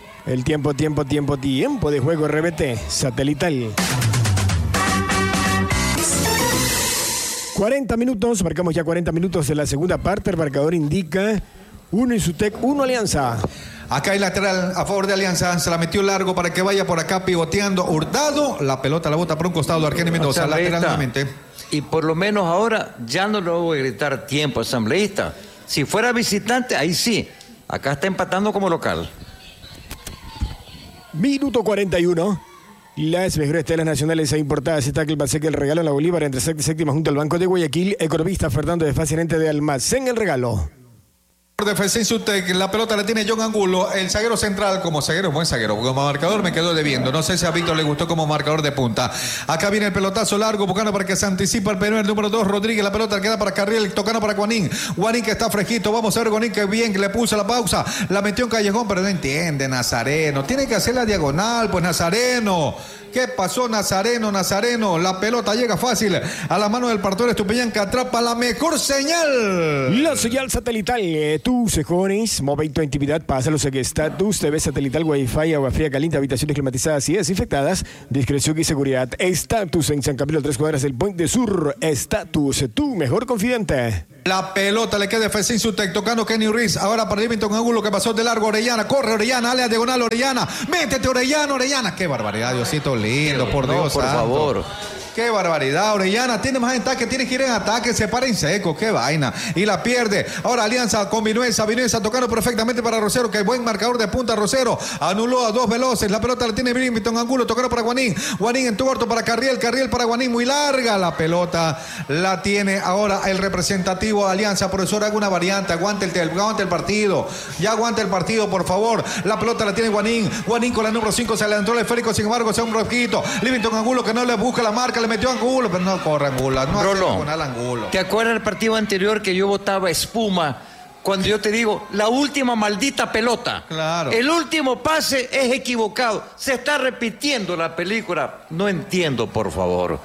de juego RBT satelital. 40 minutos, marcamos ya 40 minutos de la segunda parte. El marcador indica 1 INSUTEC, 1 Alianza. Acá hay lateral a favor de Alianza, se la metió largo para que vaya por acá pivoteando Hurtado. La pelota la bota por un costado de Argeni Mendoza, lateral nuevamente. Y por lo menos ahora ya no le voy a gritar tiempo asambleísta. Si fuera visitante, ahí sí. Acá está empatando como local. Minuto 41. Las mejores telas nacionales e importadas está que el Paseque el regalo en la Bolívar entre sexta y séptima junto al Banco de Guayaquil. Economista Fernando de Fascinante de Almacén el regalo. De FECIN SUTEC, la pelota la tiene John Angulo, el zaguero central, como zaguero, buen zaguero, como marcador me quedó debiendo, no sé si a Víctor le gustó como marcador de punta. Acá viene el pelotazo largo, buscando para que se anticipa el primer número 2, Rodríguez, la pelota queda para Carriel, tocando para Guanín que está fresquito, vamos a ver Guanín que bien, que le puso la pausa, la metió en Callejón, pero no entiende Nazareno, tiene que hacer la diagonal, pues Nazareno. ¿Qué pasó Nazareno? La pelota llega fácil a la mano del Pastor Estupiñán que atrapa la mejor señal. La señal satelital. Tus jóvenes, momento de intimidad, pásalos en Estatus, TV satelital, Wi-Fi, agua fría caliente, habitaciones climatizadas y desinfectadas, discreción y seguridad. Estatus en San Camilo, 3 cuadras del Puente Sur. Estatus, tu mejor confidente. La pelota le queda FECIN SUTEC tocando Kenny Ruiz. Ahora para Livington Angulo que pasó de largo. Orellana, corre Orellana, ale a diagonal Orellana. Métete Orellana. Qué barbaridad, Diosito lindo, por Dios. Por favor. Qué barbaridad, Orellana, tiene más ataque, tiene que ir en ataque, se para en seco, qué vaina, y la pierde. Ahora Alianza con Vinuesa tocando perfectamente para Rosero, que buen marcador de punta, Rosero, anuló a 2 veloces, la pelota la tiene Livington Angulo, tocando para Guanín en corto para Carriel para Guanín, muy larga, la pelota la tiene ahora el representativo Alianza, profesor, haga una variante, aguante el partido, ya aguante el partido, por favor, la pelota la tiene Guanín con la número 5, se adelantó el esférico, sin embargo, se da un rosquito, Livington Angulo que no le busca la marca, le metió Angulo, pero no corre Angulo, no hace diagonal Angulo. ¿Te acuerdas del partido anterior que yo botaba espuma cuando yo te digo, la última maldita pelota? Claro. El último pase es equivocado. Se está repitiendo la película. No entiendo, por favor.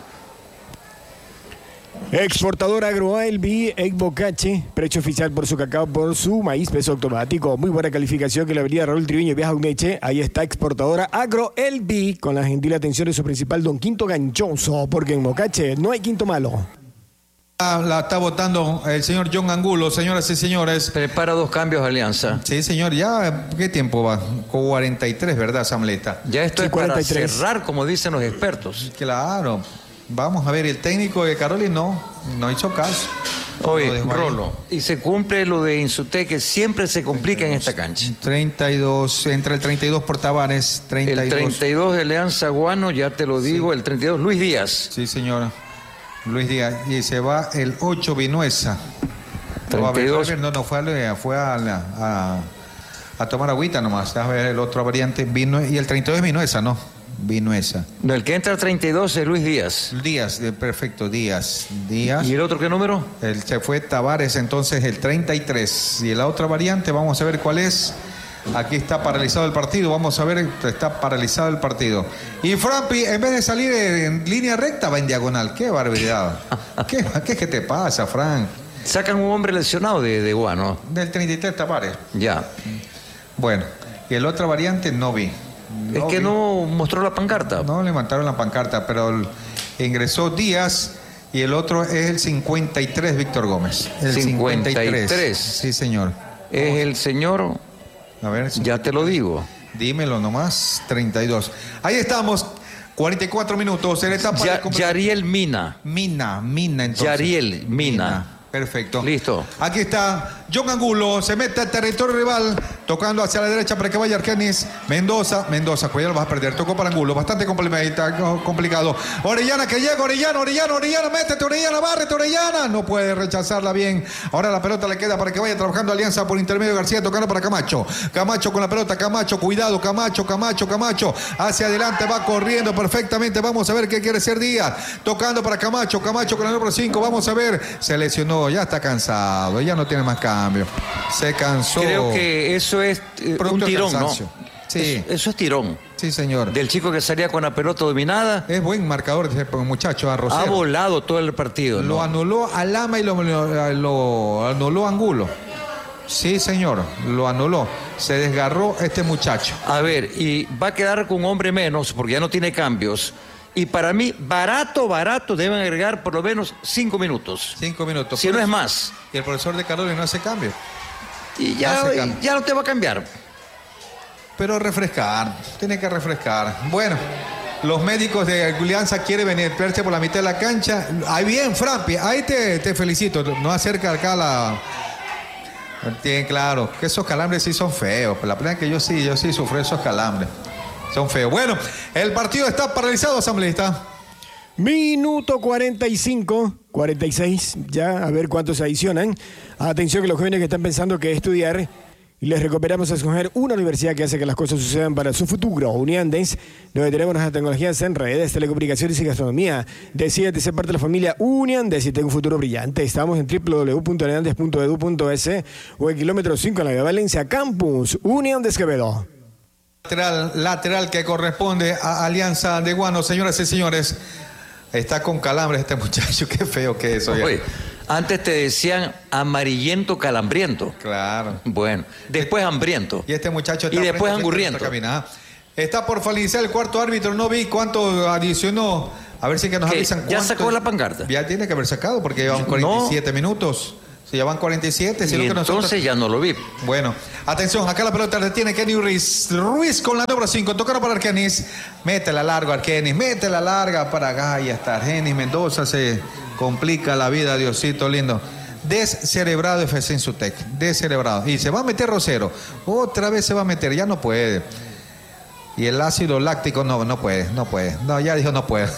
Exportador AgroALB, Egbocache, precio oficial por su cacao, por su maíz, peso automático. Muy buena calificación que la avenida Raúl Triviño viaja a Uneche. Ahí está exportadora AgroALB, con la gentil atención de su principal don Quinto Ganchoso, porque en Mocache no hay quinto malo. La está votando el señor John Angulo, señoras y señores. Prepara 2 cambios, Alianza. Sí, señor, ya, ¿qué tiempo va? 43, ¿verdad, asambleísta? Ya esto sí, es 43. Para cerrar, como dicen los expertos. Claro. Vamos a ver, el técnico de Caroli no hizo caso. Oye, Rolo, y se cumple lo de INSUTEC, que siempre se complica en esta cancha. 32, entre el 32 por Tavares, 32. El 32 de Alianza Guano, ya te lo digo, sí. El 32 Luis Díaz. Sí, señora. Luis Díaz. Y se va el 8 Vinuesa. 32. No, fue a tomar agüita nomás. A ver el otro variante. Y el 32 es Vinuesa, ¿no? Vinuesa. No, el que entra al 32 es Luis Díaz. Perfecto, Díaz. ¿Y el otro qué número? Se fue Tavares, entonces el 33. Y la otra variante, vamos a ver cuál es. Aquí está paralizado el partido, vamos a ver, está paralizado el partido. Y Frampi, en vez de salir en línea recta, va en diagonal. ¡Qué barbaridad! ¿Qué te pasa, Frank? Sacan un hombre lesionado de Guano. Del 33 Tavares. Ya. Bueno, y la otra variante no vi. Es que no mostró la pancarta. No levantaron la pancarta, pero ingresó Díaz y el otro es el 53, Víctor Gómez. El 53. Sí, señor. Es el señor A ver. Ya te lo digo. Dímelo nomás. 32. Ahí estamos. 44 minutos. En etapa Yariel Mina. Mina, entonces. Yariel Mina. Perfecto. Listo. Aquí está John Angulo, se mete al territorio rival, tocando hacia la derecha para que vaya Argenis. Mendoza, cuidado, lo vas a perder. Tocó para Angulo, bastante complicado. Orellana que llega, Orellana, métete, Orellana, bárrete, Orellana. No puede rechazarla bien. Ahora la pelota le queda para que vaya trabajando Alianza por intermedio de García, tocando para Camacho. Camacho con la pelota, Camacho, cuidado, Camacho. Hacia adelante, va corriendo perfectamente. Vamos a ver qué quiere ser Díaz. Tocando para Camacho con la número 5. Vamos a ver, se lesionó. Ya está cansado, ya no tiene más cambio. Se cansó. Creo que eso es un tirón, ¿no? Sí. Eso es tirón. Sí, señor. Del chico que salía con la pelota dominada. Es buen marcador ese muchacho, a Rosero. Ha volado todo el partido, ¿no? Lo anuló a Lama y lo anuló a Angulo. Sí, señor, lo anuló. Se desgarró este muchacho. A ver, y va a quedar con un hombre menos porque ya no tiene cambios. Y para mí, barato, deben agregar por lo menos 5 minutos. 5 minutos. Si no es más. Y el profesor de Caroli no hace cambio. Y ya no te va a cambiar. Pero refrescar, tiene que refrescar. Bueno, los médicos de Alianza quieren venir, verse por la mitad de la cancha. Ahí bien, Frampi, ahí te felicito. No acerca acá la... Tienen claro, que esos calambres sí son feos. La verdad es que yo sí sufrí esos calambres. Son feos. Bueno, el partido está paralizado, asambleísta. Minuto 45, 46, ya a ver cuántos se adicionan. Atención que los jóvenes que están pensando que estudiar, y les recomendamos a escoger una universidad que hace que las cosas sucedan para su futuro. Uniandes, donde tenemos las tecnologías en redes, telecomunicaciones y gastronomía. Decídete ser parte de la familia Uniandes y tenga un futuro brillante. Estamos en www.uniandes.edu.es o en kilómetro 5 en la de Valencia Campus. Uniandes Quevedo. Lateral que corresponde a Alianza de Guano, señoras y señores. Está con calambres este muchacho, qué feo que es. Oye, antes te decían amarillento calambriento. Claro. Bueno, después hambriento. Y este muchacho está y después angurriento. Está por finalizar el cuarto árbitro, no vi cuánto adicionó. A ver si que nos avisan cuánto. ¿Ya sacó la pancarta? Ya tiene que haber sacado porque llevan 47 minutos. Si ya van 47, y entonces ya no lo vi. Bueno, atención, acá la pelota la tiene Kenny Ruiz. Ruiz con la número 5, tocaron para Argenis. Métela largo, Argenis, métela larga para acá. Y hasta Argenis Mendoza se complica la vida, Diosito lindo. Descerebrado FC Insutec, descerebrado. Y se va a meter Rosero. Otra vez se va a meter, ya no puede. Y el ácido láctico no puede. No, ya dijo no puede.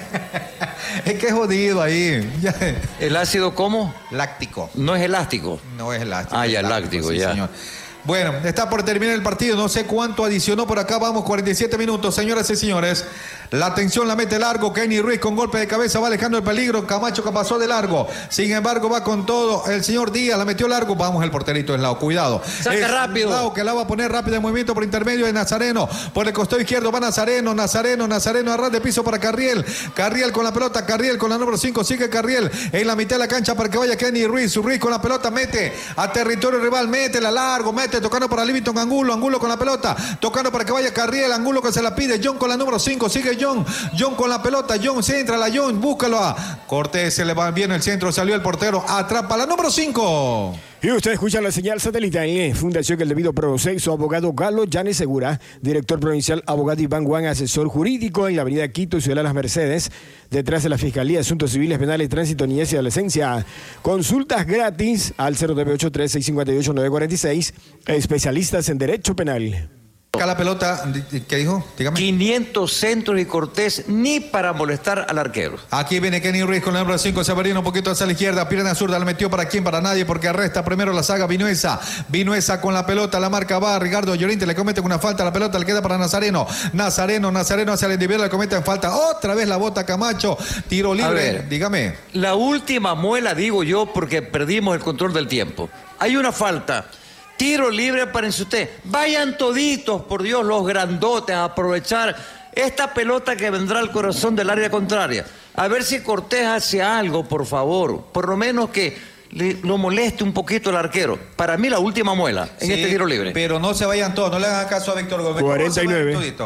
Es que es jodido ahí. ¿El ácido cómo? Láctico. No es elástico. No es elástico. Ah, ya, láctico, sí, ya. Señor. Bueno, está por terminar el partido. No sé cuánto adicionó por acá. Vamos, 47 minutos, señoras y señores. La atención la mete largo. Kenny Ruiz con golpe de cabeza va alejando el peligro. Camacho que pasó de largo. Sin embargo, va con todo. El señor Díaz la metió largo. Vamos, el porterito es Lao. Cuidado. Saca rápido. Lao que la va a poner rápido en movimiento por intermedio de Nazareno. Por el costado izquierdo va Nazareno. A ras de piso para Carriel. Carriel con la pelota. Carriel con la número 5. Sigue Carriel en la mitad de la cancha para que vaya Kenny Ruiz. Ruiz con la pelota mete a territorio rival. Mete la largo. Tocando para Livingston Angulo con la pelota, tocando para que vaya Carriel, Angulo que se la pide, John con la número 5, sigue John con la pelota, John centra la John, búscalo a Cortés, se le va bien el centro, salió el portero, atrapa la número 5. Y usted escucha la señal satelital, Fundación El Debido Proceso, abogado Galo Yanes Segura, director provincial, abogado Iván Juan, asesor jurídico en la avenida Quito, Ciudad de las Mercedes, detrás de la Fiscalía de Asuntos Civiles, Penales, Tránsito, Niñez y Adolescencia. Consultas gratis al 0983-658-946, especialistas en Derecho Penal. Acá la pelota, ¿qué dijo? Dígame. 500 centros y Cortés ni para molestar al arquero. Aquí viene Kenny Ruiz con la número 5, Severino un poquito hacia la izquierda, pierna zurda, la metió para quién, para nadie, porque arresta primero la saga Vinuesa con la pelota, la marca va, Ricardo Llorente le comete una falta, la pelota le queda para Nazareno hacia el individual, le comete falta, otra vez la bota Camacho, tiro libre, ver, dígame. La última muela, digo yo, porque perdimos el control del tiempo. Hay una falta. Tiro libre para Insutec. Vayan toditos, por Dios, los grandotes, a aprovechar esta pelota que vendrá al corazón del área contraria. A ver si Cortés hace algo, por favor. Por lo menos que lo moleste un poquito el arquero. Para mí la última muela en este tiro libre. Pero no se vayan todos, no le hagan caso a Víctor Gómez. 49.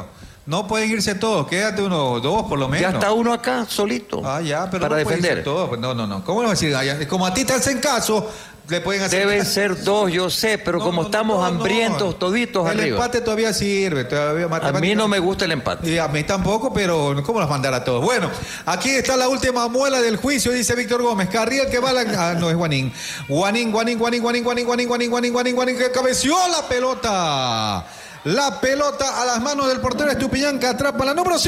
No pueden irse todos, quédate uno, dos por lo menos. Ya está uno acá solito. Ya, pero para no pueden defender. irse todos. No. ¿Cómo le va a decir? Como a ti te hacen caso, le pueden hacer Deben caso. ser dos, yo sé, pero como estamos hambrientos toditos el arriba. empate todavía sirve. A mí no me gusta el empate. Y a mí tampoco, pero ¿cómo las mandar a todos? Bueno, aquí está la última muela del juicio, dice Víctor Gómez. Carriel que va a la... no, es Guanín. Guanín, que cabeció la pelota. La pelota a las manos del portero Estupiñán, que atrapa la número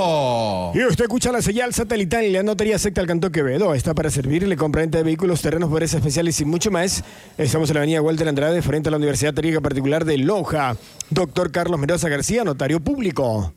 5. Y usted escucha la señal satelital y la notaría secta al Cantón Quevedo. Está para servirle compraventa de vehículos, terrenos, poderes especiales y mucho más. Estamos en la avenida Walter Andrade, frente a la Universidad Técnica Particular de Loja. Doctor Carlos Mendoza García, notario público.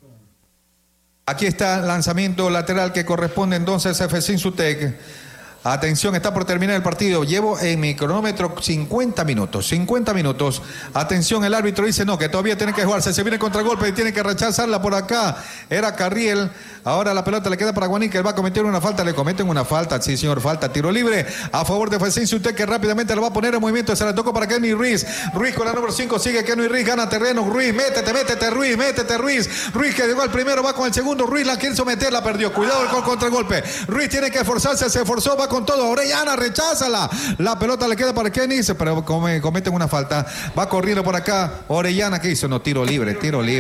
Aquí está el lanzamiento lateral que corresponde entonces a FC Insutec. Atención, está por terminar el partido. Llevo en mi cronómetro 50 minutos. Atención, el árbitro dice no, que todavía tiene que jugarse. Se viene el contragolpe y tiene que rechazarla por acá. Era Carriel. Ahora la pelota le queda para Guanín, que va a cometer una falta. Le cometen una falta. Sí, señor, falta. Tiro libre a favor de FC Insutec, que rápidamente lo va a poner en movimiento. Se la tocó para Kenny Ruiz. Ruiz con la número 5 sigue. Kenny Ruiz gana terreno. Ruiz, métete, Ruiz. Ruiz que llegó al primero, va con el segundo. Ruiz la quiere someter, la perdió. Cuidado con el contragolpe. Ruiz tiene que esforzarse, se esforzó, va con todo. Orellana, recházala. La pelota le queda para Kenny, pero cometen una falta. Va corriendo por acá. Orellana, ¿qué hizo? No, tiro libre.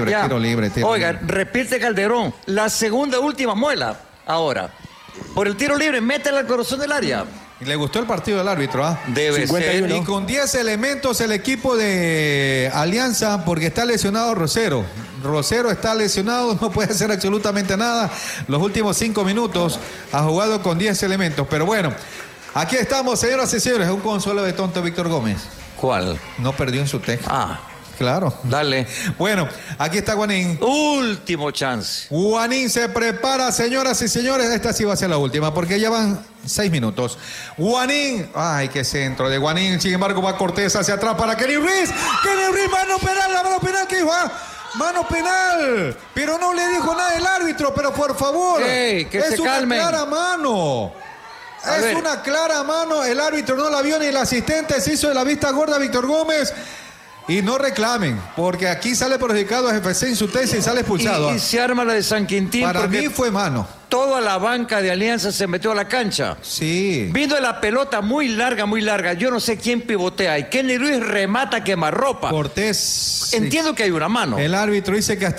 Oiga, repite Calderón. La segunda última muela. Ahora, por el tiro libre, métela al corazón del área. Le gustó el partido del árbitro, ¿ah? Debe 51. ser. Y con 10 elementos el equipo de Alianza, porque está lesionado Rosero. Rosero está lesionado, no puede hacer absolutamente nada. Los últimos 5 minutos ha jugado con 10 elementos. Pero bueno, aquí estamos, señoras y señores. Un consuelo de tonto Víctor Gómez. ¿Cuál? No perdió en su texto. Claro. Dale. Bueno, aquí está Guanín. Último chance. Guanín se prepara, señoras y señores. Esta sí va a ser la última, porque ya van 6 minutos. Guanín. Ay, qué centro de Guanín. Sin embargo, va Cortés hacia atrás para Kenny Ruiz. Kenny Ruiz, mano penal, ¿qué dijo? Mano penal. Pero no le dijo nada el árbitro, pero por favor. Que se calmen. Es una clara mano. Es una clara mano. El árbitro no la vio ni el asistente. Se hizo de la vista gorda Víctor Gómez. Y no reclamen, porque aquí sale perjudicado a FC Insutec y sale expulsado. Y se arma la de San Quintín. Para mí fue mano. Toda la banca de Alianza se metió a la cancha. Sí. Vino la pelota muy larga. Yo no sé quién pivotea. Y Kenny Ruiz remata quemarropa. Cortés. Entiendo que hay una mano. El árbitro dice que hasta